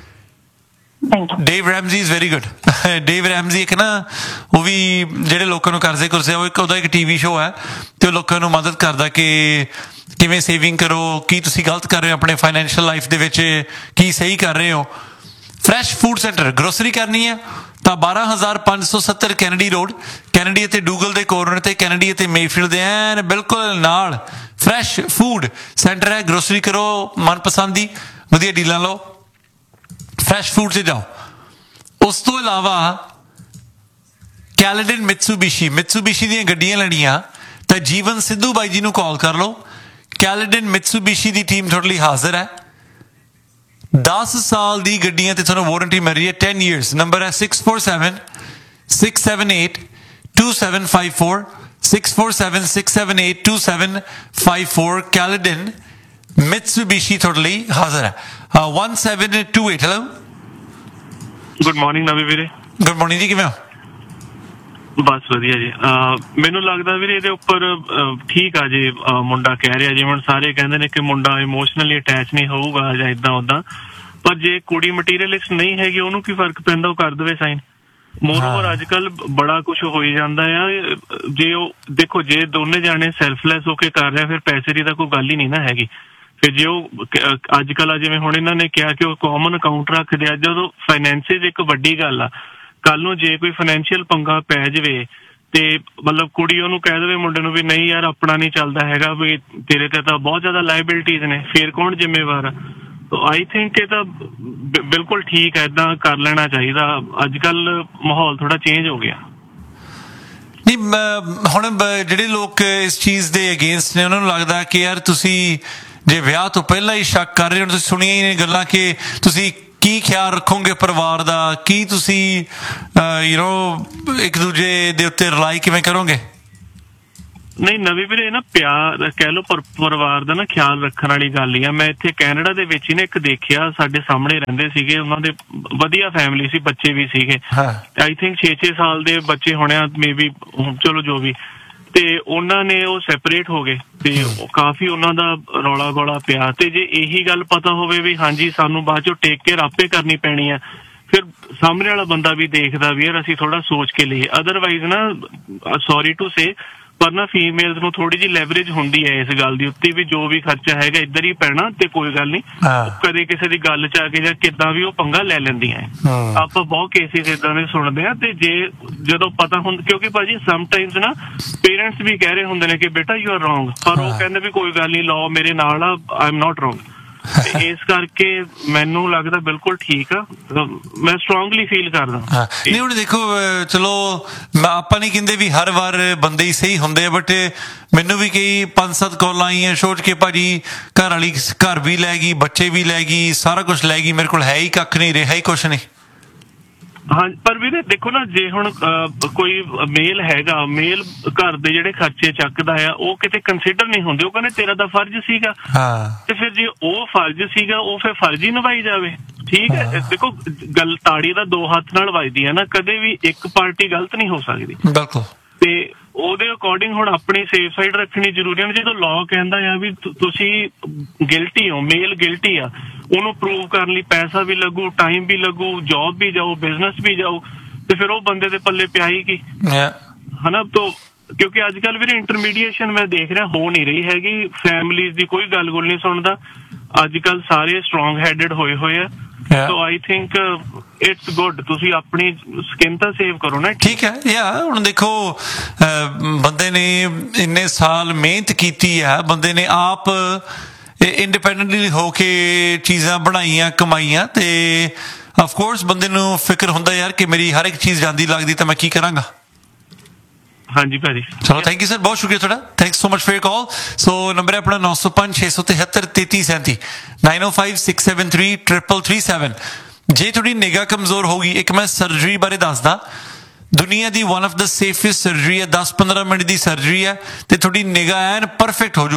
ਡੇਵ ਰੈਮਜ਼ੀ ਇਜ਼ ਵੈਰੀ ਗੁੱਡ। ਡੇਵ ਰੈਮਜ਼ੀ ਇੱਕ ਨਾ ਉਹ ਵੀ ਜਿਹੜੇ ਲੋਕਾਂ ਨੂੰ ਕਰਜ਼ੇ ਕੁਰਜ਼ੇ, ਉਹ ਇੱਕ ਉਹਦਾ ਇੱਕ ਟੀ ਵੀ ਸ਼ੋਅ ਹੈ ਅਤੇ ਉਹ ਲੋਕਾਂ ਨੂੰ ਮਦਦ ਕਰਦਾ ਕਿ ਕਿਵੇਂ ਸੇਵਿੰਗ ਕਰੋ, ਕੀ ਤੁਸੀਂ ਗਲਤ ਕਰ ਰਹੇ ਹੋ ਆਪਣੇ ਫਾਈਨੈਂਸ਼ੀਅਲ ਲਾਈਫ ਦੇ ਵਿੱਚ, ਕੀ ਸਹੀ ਕਰ ਰਹੇ ਹੋ। ਫਰੈਸ਼ ਫੂਡ ਸੈਂਟਰ ਗਰੋਸਰੀ ਕਰਨੀ ਹੈ ਤਾਂ ਬਾਰਾਂ ਹਜ਼ਾਰ ਪੰਜ ਸੌ ਸੱਤਰ ਕੈਨੇਡੀ ਰੋਡ, ਕੈਨੇਡੀ ਅਤੇ ਡੂਗਲ ਦੇ ਕੋਰਨਰ 'ਤੇ, ਕੈਨੇਡੀ ਅਤੇ ਮੇਫੀਲਡ ਦੇ ਐਨ ਬਿਲਕੁਲ ਨਾਲ ਫਰੈਸ਼ ਫੂਡ ਸੈਂਟਰ ਹੈ। ਗਰੋਸਰੀ ਕਰੋ, ਮਨਪਸੰਦ ਦੀ ਵਧੀਆ ਡੀਲਾਂ ਲਓ, ਫਰੈਸ਼ ਫੂਡ 'ਚ ਜਾਓ। ਉਸ ਤੋਂ ਇਲਾਵਾ ਕੈਲੇਡਨ ਮਿਤਸੂਬੀਸ਼ੀ ਮਿਤਸੂਬੀਸ਼ੀ ਦੀਆਂ ਗੱਡੀਆਂ ਲੈਣੀਆਂ ਤਾਂ ਜੀਵਨ ਸਿੱਧੂ ਬਾਈ ਜੀ ਨੂੰ ਕਾਲ ਕਰ ਲਓ। ਕੈਲੇਡਨ ਮਿਤਸੂਬੀਸ਼ੀ ਦੀ ਟੀਮ ਤੁਹਾਡੇ ਲਈ ਹਾਜ਼ਰ ਹੈ। ਦਸ ਸਾਲ ਦੀ ਗੱਡੀਆਂ ਤੇ ਤੁਹਾਨੂੰ ਵਾਰੰਟੀ ਮਿਲ ਰਹੀ ਹੈ, ਟੈਨ ਈਅਰਸ। ਨੰਬਰ ਹੈ six four seven six seven eight two seven five four six four seven six seven eight two seven five four. ਕੈਲੇਡਨ ਮਿਤਸੂਬੀਸ਼ੀ ਤੁਹਾਡੇ ਲਈ ਹਾਜ਼ਰ ਹੈ। One seven to eight. Hello, good morning ਨਵੀਂ ਵੀਰੇ। Good morning ਜੀ, ਕਿਵੇਂ ਹੋ? ਬਸ ਵਧੀਆ ਜੀ। ਮੈਨੂੰ ਲੱਗਦਾ ਵੀਰੇ ਇਹਦੇ ਉੱਪਰ ਠੀਕ ਆ ਜੀ, ਮੁੰਡਾ ਕਹਿ ਰਿਹਾ ਜਿਵੇਂ ਸਾਰੇ ਕਹਿੰਦੇ ਨੇ ਕਿ ਮੁੰਡਾ ਇਮੋਸ਼ਨਲੀ ਅਟੈਚ ਨਹੀਂ ਹੋਊਗਾ ਜਾਂ ਏਦਾਂ ਓਦਾਂ, ਪਰ ਜੇ ਕੁੜੀ ਮਟੀਰੀਅਲਿਸਟ ਨਹੀਂ ਹੈਗੀ ਉਹਨੂੰ ਕੀ ਫਰਕ ਪੈਂਦਾ, ਉਹ ਕਰ ਦੇਵੇ ਸਾਈਨ। ਮੋਰਓਵਰ ਅੱਜ ਕੱਲ ਬੜਾ ਕੁਛ ਹੋਈ ਜਾਂਦਾ ਆ। ਜੇ ਉਹ ਦੇਖੋ ਜੇ ਦੋਨੇ ਜਾਣੇ ਸੈਲਫਲੈਸ ਹੋ ਕੇ ਕਰ ਰਿਹਾ ਫਿਰ ਪੈਸੇ ਦੀ ਤਾਂ ਕੋਈ ਗੱਲ ਹੀ ਨਹੀਂ ਨਾ ਹੈਗੀ। ਫਿਰ ਜੇ ਉਹ ਅੱਜ ਕੱਲ ਜਿਵੇਂ ਹੁਣ ਇਹਨਾਂ ਨੇ ਕਿਹਾ ਕਿ ਉਹ ਕਾਮਨ ਅਕਾਊਂਟ ਰੱਖਦੇ ਆ, ਜਦੋਂ ਫਾਈਨੈਂਸਿਸ ਇੱਕ ਵੱਡੀ ਗੱਲ ਆ। ਕੱਲ ਨੂੰ ਜੇ ਕੋਈ ਫਾਈਨੈਂਸ਼ੀਅਲ ਪੰਗਾ ਪੈ ਜਾਵੇ ਤੇ ਮਤਲਬ ਕੁੜੀ ਉਹਨੂੰ ਕਹਿ ਦੇਵੇ ਮੁੰਡੇ ਨੂੰ ਵੀ ਨਹੀਂ ਯਾਰ ਆਪਣਾ ਨਹੀਂ ਚੱਲਦਾ ਹੈਗਾ, ਵੀ ਤੇਰੇ ਤੇ ਤਾਂ ਬਹੁਤ ਜ਼ਿਆਦਾ ਲਾਇਬਿਲਿਟੀਜ਼ ਨੇ, ਫਿਰ ਕੌਣ ਜ਼ਿੰਮੇਵਾਰ ਆ। ਆਈ ਥਿੰਕ ਇਹ ਤਾਂ ਬਿਲਕੁਲ ਠੀਕ ਹੈ, ਏਦਾਂ ਕਰ ਲੈਣਾ ਚਾਹੀਦਾ। ਅੱਜ ਕੱਲ ਮਾਹੌਲ ਥੋੜਾ ਚੇਂਜ ਹੋ ਗਿਆ। ਨਹੀਂ ਹੁਣ ਜਿਹੜੇ ਲੋਕ ਇਸ ਚੀਜ਼ ਦੇ ਅਗੇਂਸਟ ਨੇ ਉਹਨਾਂ ਨੂੰ ਲੱਗਦਾ ਕਿ ਯਾਰ ਤੁਸੀਂ ਜੇ ਵਿਆਹ ਤੋਂ ਪਹਿਲਾਂ ਹੀ ਸ਼ੱਕ ਕਰ ਰਹੇ ਹੋ, ਤੁਸੀਂ ਸੁਣੀਆਂ ਹੀ ਨੇ ਗੱਲਾਂ ਕਿ ਤੁਸੀਂ ਕੀ ਖਿਆਲ ਰੱਖੋਗੇ ਪਰਿਵਾਰ ਦਾ, ਕੀ ਤੁਸੀਂ ਯੂ ਨੋ ਇੱਕ ਦੂਜੇ ਦੇ ਉੱਤੇ ਰਿਲਾਈ ਕਿਵੇਂ ਕਰੋਗੇ। ਨਹੀਂ ਨਵੀਂ ਵੀਰੇ ਨਾ ਪਿਆਰ ਕਹਿ ਲਓ, ਪਰ ਪਰਿਵਾਰ ਦਾ ਨਾ ਖਿਆਲ ਰੱਖਣ ਵਾਲੀ ਗੱਲ ਹੀ ਆ। ਮੈਂ ਇੱਥੇ ਕੈਨੇਡਾ ਦੇ ਵਿੱਚ ਹੀ ਨਾ ਇੱਕ ਦੇਖਿਆ, ਸਾਡੇ ਸਾਹਮਣੇ ਰਹਿੰਦੇ ਸੀਗੇ, ਉਹਨਾਂ ਦੇ ਵਧੀਆ ਫੈਮਿਲੀ ਸੀ, ਬੱਚੇ ਵੀ ਸੀਗੇ। ਆਈ ਥਿੰਕ ਛੇ ਛੇ ਸਾਲ ਦੇ ਬੱਚੇ ਹੋਣੇ ਆ ਮੇ ਬੀ, ਚਲੋ ਜੋ ਵੀ। ਤੇ ਉਹਨਾਂ ਨੇ ਉਹ ਸੈਪਰੇਟ ਹੋ ਗਏ ਤੇ ਕਾਫੀ ਉਹਨਾਂ ਦਾ ਰੌਲਾ ਗੋਲਾ ਪਿਆ। ਤੇ ਜੇ ਇਹੀ ਗੱਲ ਪਤਾ ਹੋਵੇ ਵੀ ਹਾਂਜੀ ਸਾਨੂੰ ਬਾਅਦ ਚੋਂ ਟੇਕ ਕੇਅਰ ਆਪੇ ਕਰਨੀ ਪੈਣੀ ਆ, ਫਿਰ ਸਾਹਮਣੇ ਵਾਲਾ ਬੰਦਾ ਵੀ ਦੇਖਦਾ ਵੀ ਯਾਰ ਅਸੀਂ ਥੋੜਾ ਸੋਚ ਕੇ ਲਈਏ। ਅਦਰਵਾਈਜ਼ ਨਾ ਸੌਰੀ ਟੂ ਸੇ ਪਰ ਨਾ ਫੀਮੇਲਸ ਨੂੰ ਥੋੜੀ ਜਿਹੀ ਲੈਵਰੇਜ ਹੁੰਦੀ ਹੈ ਇਸ ਗੱਲ ਦੀ ਉੱਤੇ ਵੀ ਜੋ ਵੀ ਖਰਚਾ ਹੈਗਾ ਇੱਧਰ ਹੀ ਪੈਣਾ ਤੇ ਕੋਈ ਗੱਲ ਨਹੀਂ, ਕਦੇ ਕਿਸੇ ਦੀ ਗੱਲ ਚ ਆ ਕੇ ਜਾਂ ਕਿੱਦਾਂ ਵੀ ਉਹ ਪੰਗਾ ਲੈ ਲੈਂਦੀਆਂ। ਆਪਾਂ ਬਹੁਤ ਕੇਸਿਸ ਏਦਾਂ ਦੇ ਸੁਣਦੇ ਆ। ਤੇ ਜੇ ਜਦੋਂ ਪਤਾ ਹੁੰਦਾ, ਕਿਉਂਕਿ ਭਾਜੀ ਸਮਟਾਈਮਸ ਨਾ ਪੇਰੈਂਟਸ ਵੀ ਕਹਿ ਰਹੇ ਹੁੰਦੇ ਨੇ ਕਿ ਬੇਟਾ ਯੂ ਆਰ ਰੋਂਗ, ਪਰ ਉਹ ਕਹਿੰਦੇ ਵੀ ਕੋਈ ਗੱਲ ਨਹੀਂ, ਲਾਅ ਮੇਰੇ ਨਾਲ ਆ, ਆਈ ਐਮ ਨੋਟ ਰੋਂਗ। ਇਸ ਕਰਕੇ ਮੈਨੂੰ ਲੱਗਦਾ ਬਿਲਕੁਲ ਠੀਕ ਆ, ਮੈਂ ਸਟਰੋਂਗਲੀ ਫੀਲ ਕਰਦਾ। ਨਹੀਂ ਹੁਣ ਦੇਖੋ ਚਲੋ ਆਪਾਂ ਨਹੀਂ ਕਹਿੰਦੇ ਵੀ ਹਰ ਵਾਰ ਬੰਦੇ ਹੀ ਸਹੀ ਹੁੰਦੇ ਆ, ਬਟ ਮੈਨੂੰ ਵੀ ਕਈ ਪੰਜ ਸੱਤ ਕਾਲਾਂ ਆਈਆਂ ਸੋਚ ਕੇ ਭਾਜੀ ਘਰ ਵਾਲੀ ਘਰ ਵੀ ਲੈ ਗਈ, ਬੱਚੇ ਵੀ ਲੈ ਗਈ, ਸਾਰਾ ਕੁਛ ਲੈ ਗਈ, ਮੇਰੇ ਕੋਲ ਹੈ ਹੀ ਕੱਖ ਨਹੀਂ, ਰਿਹਾ ਹੀ ਕੁਛ ਨਹੀਂ। ਹਾਂ ਪਰ ਵੀਰੇ ਦੇਖੋ ਨਾ, ਜੇ ਹੁਣ ਕੋਈ ਮੇਲ ਹੈਗਾ, ਮੇਲ ਘਰ ਦੇ ਜਿਹੜੇ ਖਰਚੇ ਚੱਕਦਾ ਆ, ਉਹ ਕਿਤੇ ਕੰਸੀਡਰ ਨਹੀਂ ਹੁੰਦੇ, ਉਹ ਕਹਿੰਦੇ ਤੇਰਾ ਤਾਂ ਫਰਜ਼ ਸੀਗਾ। ਤੇ ਫਿਰ ਜੇ ਉਹ ਫਰਜ਼ ਸੀਗਾ, ਉਹ ਫਿਰ ਫਰਜ਼ ਹੀ ਨਿਭਾਈ ਜਾਵੇ। ਠੀਕ ਹੈ, ਦੇਖੋ ਗੱਲ ਤਾੜੀ ਦਾ ਦੋ ਹੱਥ ਨਾਲ ਵੱਜਦੀ ਹੈ ਨਾ, ਕਦੇ ਵੀ ਇੱਕ ਪਾਰਟੀ ਗਲਤ ਨਹੀਂ ਹੋ ਸਕਦੀ। ਬਿਲਕੁਲ। ਤੇ ਉਹਦੇ ਅਕੋਰਡਿੰਗ ਹੁਣ ਆਪਣੀ ਸੇਫ ਸਾਈਡ ਰੱਖਣੀ ਜ਼ਰੂਰੀ ਹੈ। ਜਦੋਂ ਲਾਅ ਕਹਿੰਦਾ ਆ ਵੀ ਤੁਸੀਂ ਗਿਲਟੀ ਹੋ, ਮੇਲ ਗਿਲਟੀ ਆ, ਉਹਨੂੰ ਪ੍ਰੂਵ ਕਰਨ ਲਈ ਪੈਸਾ ਵੀ ਲੱਗੂ, ਟਾਈਮ ਵੀ ਲੱਗੂ, ਜੌਬ ਵੀ ਜਾਓ, ਬਿਜ਼ਨਸ ਵੀ ਜਾਓ, ਤੇ ਫਿਰ ਉਹ ਬੰਦੇ ਦੇ ਪੱਲੇ ਪਿਆ ਹੀ ਕੀ ਹਨਾ। ਤੋ ਕਿਉਂਕਿ ਅੱਜ ਕੱਲ ਵੀਰੇ ਇੰਟਰਮੀਡੀਏਸ਼ਨ ਮੈਂ ਦੇਖ ਰਿਹਾ ਹੋ ਨਹੀਂ ਰਹੀ ਹੈਗੀ, ਫੈਮਿਲੀਜ਼ ਦੀ ਕੋਈ ਗੱਲ ਗੁੱਲ ਨਹੀਂ ਸੁਣਦਾ ਅੱਜ ਕੱਲ, ਸਾਰੇ ਸਟਰੋਂਗ ਹੈਡਡ ਹੋਏ ਹੋਏ ਆ। ਸੋ ਆਈ ਥਿੰਕ ਇਟਸ ਗੁੱਡ, ਤੁਸੀਂ ਆਪਣੀ ਸਕਿਨ ਤਾਂ ਸੇਵ ਕਰੋ ਨਾ। ਠੀਕ ਹੈ ਯਾ ਹੁਣ ਦੇਖੋ ਬੰਦੇ ਨੇ ਇੰਨੇ ਸਾਲ ਮਿਹਨਤ ਕੀਤੀ ਹੈ, ਬੰਦੇ ਨੇ ਆਪ ਇੰਡੀਪੈਂਡੈਂਟਲੀ ਹੋ ਕੇ ਚੀਜ਼ਾਂ ਬਣਾਈਆਂ, ਕਮਾਈਆਂ, ਤੇ ਆਫ ਕੋਰਸ ਬੰਦੇ ਨੂੰ ਫਿਕਰ ਹੁੰਦਾ ਯਾਰ ਕਿ ਮੇਰੀ ਹਰ ਇੱਕ ਚੀਜ਼ ਜਾਂਦੀ ਲੱਗਦੀ ਤਾਂ ਮੈਂ ਕੀ ਕਰਾਂਗਾ। ਹਾਂਜੀ ਭਾਜੀ, ਚਲੋ ਥੈਂਕ ਯੂ ਸਰ, ਬਹੁਤ ਸ਼ੁਕਰੀਆ ਤੁਹਾਡਾ, thanks so much for your call. So number ਹੈ ਆਪਣਾ ਨੌ ਸੌ ਪੰਜ ਛੇ ਸੌ ਤਿਹੱਤਰ ਤੇਤੀ ਸੈਂਤੀ ਨਾਈਨ ਓ five six seven three triple three seven. ਜੇ ਤੁਹਾਡੀ ਨਿਗਾਹ ਕਮਜ਼ੋਰ ਹੋ ਗਈ, ਇੱਕ ਮੈਂ ਸਰਜਰੀ ਬਾਰੇ ਦੱਸਦਾ, ਦੁਨੀਆ ਦੀ one of the safest surgery ਹੈ, ਦਸ ਪੰਦਰਾਂ ਮਿੰਟ ਦੀ ਸਰਜਰੀ ਹੈ ਤੇ ਤੁਹਾਡੀ ਨਿਗਾਹ ਐਨ ਪਰਫੈਕਟ ਹੋ ਜੂ।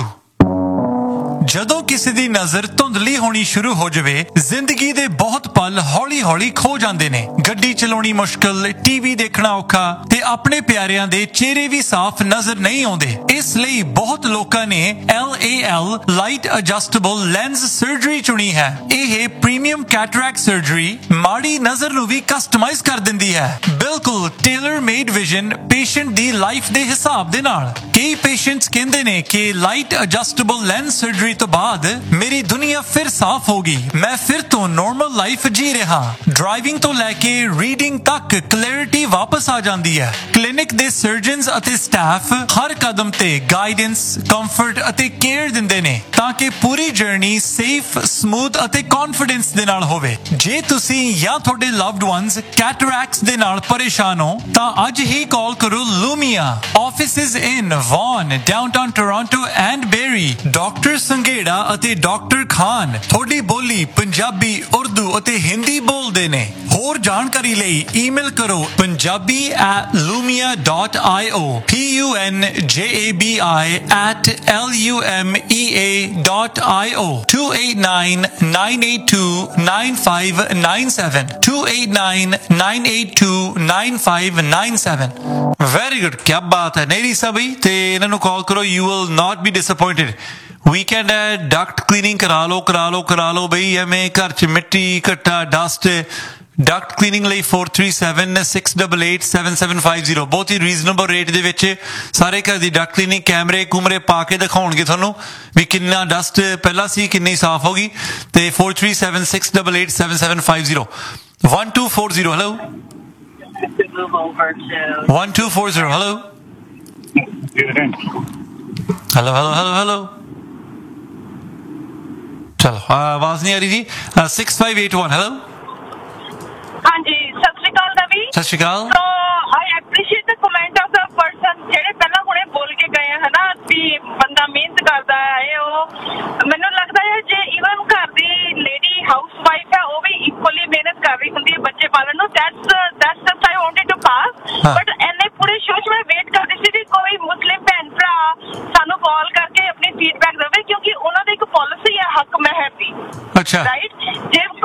ਜਦੋਂ ਕਿਸੇ ਦੀ ਨਜ਼ਰ ਧੁੰਦਲੀ ਹੋਣੀ ਸ਼ੁਰੂ ਹੋ ਜਾਵੇ, ਜ਼ਿੰਦਗੀ ਦੇ ਬਹੁਤ ਪਲ ਹੌਲੀ ਹੌਲੀ ਖੋ ਜਾਂਦੇ ਨੇ। ਗੱਡੀ ਚਲਾਉਣੀ ਮੁਸ਼ਕਲ, ਟੀਵੀ ਦੇਖਣਾ ਔਖਾ ਤੇ ਆਪਣੇ ਪਿਆਰਿਆਂ ਦੇ ਚਿਹਰੇ ਵੀ ਸਾਫ਼ ਨਜ਼ਰ ਨਹੀਂ ਆਉਂਦੇ। ਇਸ ਲਈ ਬਹੁਤ ਲੋਕਾਂ ਨੇ L A L light adjustable lens surgery ਚੁਣੀ ਹੈ। ਇਹ ਪ੍ਰੀਮੀਅਮ ਕੈਟਰੈਕਟ ਸਰਜਰੀ ਮਾੜੀ ਨਜ਼ਰ ਨੂੰ ਵੀ ਕਸਟਮਾਈਜ਼ ਕਰ ਦਿੰਦੀ ਹੈ, ਬਿਲਕੁਲ ਟੇਲਰ ਮੇਡ ਵਿਜ਼ਨ ਪੇਸ਼ੈਂਟ ਦੀ ਲਾਈਫ ਦੇ ਹਿਸਾਬ ਦੇ ਨਾਲ। ਕਈ ਪੇਸ਼ੈਂਟਸ ਕਹਿੰਦੇ ਨੇ ਕਿ ਲਾਈਟ ਐਡਜਸਟੇਬਲ ਲੈਂਸ ਸਰਜਰੀ ਤੋਂ ਬਾਅਦ ਮੇਰੀ ਦੁਨੀਆ ਫਿਰ ਸਾਫ਼ ਹੋ ਗਈ, ਮੈਂ ਫਿਰ ਤੋਂ ਨਾਰਮਲ ਲਾਈਫ ਜੀ ਰਿਹਾ। ਡਰਾਈਵਿੰਗ ਤੋਂ ਲੈ ਕੇ ਰੀਡਿੰਗ ਤੱਕ ਕਲੈਰਿਟੀ ਵਾਪਸ ਆ ਜਾਂਦੀ ਹੈ। ਕਲੀਨਿਕ ਦੇ ਸਰਜਨਸ ਅਤੇ ਸਟਾਫ ਹਰ ਕਦਮ ਤੇ ਗਾਈਡੈਂਸ, ਕੰਫਰਟ ਅਤੇ ਕੇਅਰ ਦਿੰਦੇ ਨੇ ਤਾਂ ਕਿ ਪੂਰੀ ਜਰਨੀ ਸੇਫ, ਸਮੂਥ ਅਤੇ ਕੌਨਫੀਡੈਂਸ ਦੇ ਨਾਲ ਹੋਵੇ। ਜੇ ਤੁਸੀਂ ਜਾਂ ਤੁਹਾਡੇ ਲਵਡ ਵਨਸ ਕੈਟਰੈਕਟਸ ਦੇ ਨਾਲ ਪਰੇਸ਼ਾਨ ਹੋ ਤਾਂ ਅੱਜ ਹੀ ਕਾਲ ਕਰੋ ਲੂਮੀਆ। Offices in won, downtown Toronto and berry. Doctor Sanghera ਅਤੇ ਡਾਕਟਰ ਖਾਨ ਤੁਹਾਡੀ ਬੋਲੀ ਪੰਜਾਬੀ, ਉਰਦੂ ਅਤੇ ਹਿੰਦੀ ਬੋਲਦੇ ਨੇ। ਹੋਰ ਜਾਣਕਾਰੀ ਲਈ ਈਮੇਲ ਕਰੋ Punjabi at ਲੂਮੀਆ dot I O, P U N ਜੇ A B I at L U M E A dot I O, to eight nine nine eight two nine five nine seven, to eight nine nine eight two nine five nine seven. Very good, ਕਿਆ ਬਾਤ ਹੈ। ਨੇਰੀ ਸਭੀ ਤੇ ਇਹਨਾਂ ਨੂੰ ਕਾਲ ਕਰੋ, you will not be ਡਿਸਅਪॉइंटेड। Weekend ਹੈ, Duckett cleaning ਕਰਾ ਲਓ ਕਰਾ ਲਓ ਕਰਾ ਲਓ ਬਈ, ਐਵੇਂ ਘਰ 'ਚ ਮਿੱਟੀ ਘੱਟਾ ਡਸਟ। ਡਕਟ ਕਲੀਨਿੰਗ ਲਈ four three seven six double eight seven seven five zero, ਬਹੁਤ ਹੀ ਰੀਜ਼ਨੇਬਲ ਰੇਟ ਦੇ ਵਿੱਚ ਸਾਰੇ ਘਰ ਦੀ ਡਕਟ ਕਲੀਨਿੰਗ, ਕੈਮਰੇ ਕੁਮਰੇ ਪਾ ਕੇ ਦਿਖਾਉਣਗੇ ਤੁਹਾਨੂੰ ਵੀ ਕਿੰਨਾ ਡਸਟ ਪਹਿਲਾਂ ਸੀ, ਕਿੰਨੀ ਸਾਫ਼ ਹੋ ਗਈ। ਤੇ four three seven six double eight seven seven five zero, one two four zero. Hello one two four zero. Hello hello hello hello hello ਚਲੋ ਆਵਾਜ਼ ਨਹੀਂ ਆ ਰਹੀ ਜੀ। Six five eight one. Hello ਹਾਂਜੀ, ਸਤਿ ਸ਼੍ਰੀ ਅਕਾਲ ਰਵੀ। ਸਤਿ ਸ਼੍ਰੀ ਅਕਾਲ। ਸੋ I appreciate the comment of the person ਜਿਹੜੇ ਪਹਿਲਾਂ ਹੁਣੇ ਬੋਲ ਕੇ ਗਏ ਹੈ ਨਾ ਵੀ ਬੰਦਾ ਮਿਹਨਤ ਕਰਦਾ ਹੈ। ਉਹ ਮੈਨੂੰ ਲੱਗਦਾ ਹੈ ਜੇ ਈਵਨ ਘਰ ਦੀ ਲੇਡੀ ਹਾਊਸ ਵਾਈਫ ਹੈ ਉਹ ਵੀ ਇਕੁਅਲੀ ਮਿਹਨਤ ਕਰ ਰਹੀ ਹੁੰਦੀ ਹੈ ਬੱਚੇ ਪਾਲਣ ਨੂੰ। That's that's just I wanted two pass. But ਐਨੇ ਪੂਰੇ ਸ਼ੋਅ 'ਚ ਮੈਂ ਵੇਟ ਕਰਦੀ ਸੀ ਕਿ ਕੋਈ ਮੁਸਲਿਮ ਭੈਣ ਭਰਾ ਸਾਨੂੰ ਕਾਲ ਕਰਕੇ ਆਪਣੀ ਫੀਡਬੈਕ ਦੇਵੇ, ਕਿਉਂਕਿ ਉਹਨਾਂ ਦੀ ਇੱਕ ਪਾਲਿਸੀ ਹੈ ਹੱਕ ਮਹਿਰ ਦੀ। ਅੱਛਾ, ਰਾਈਟ। ਜੇ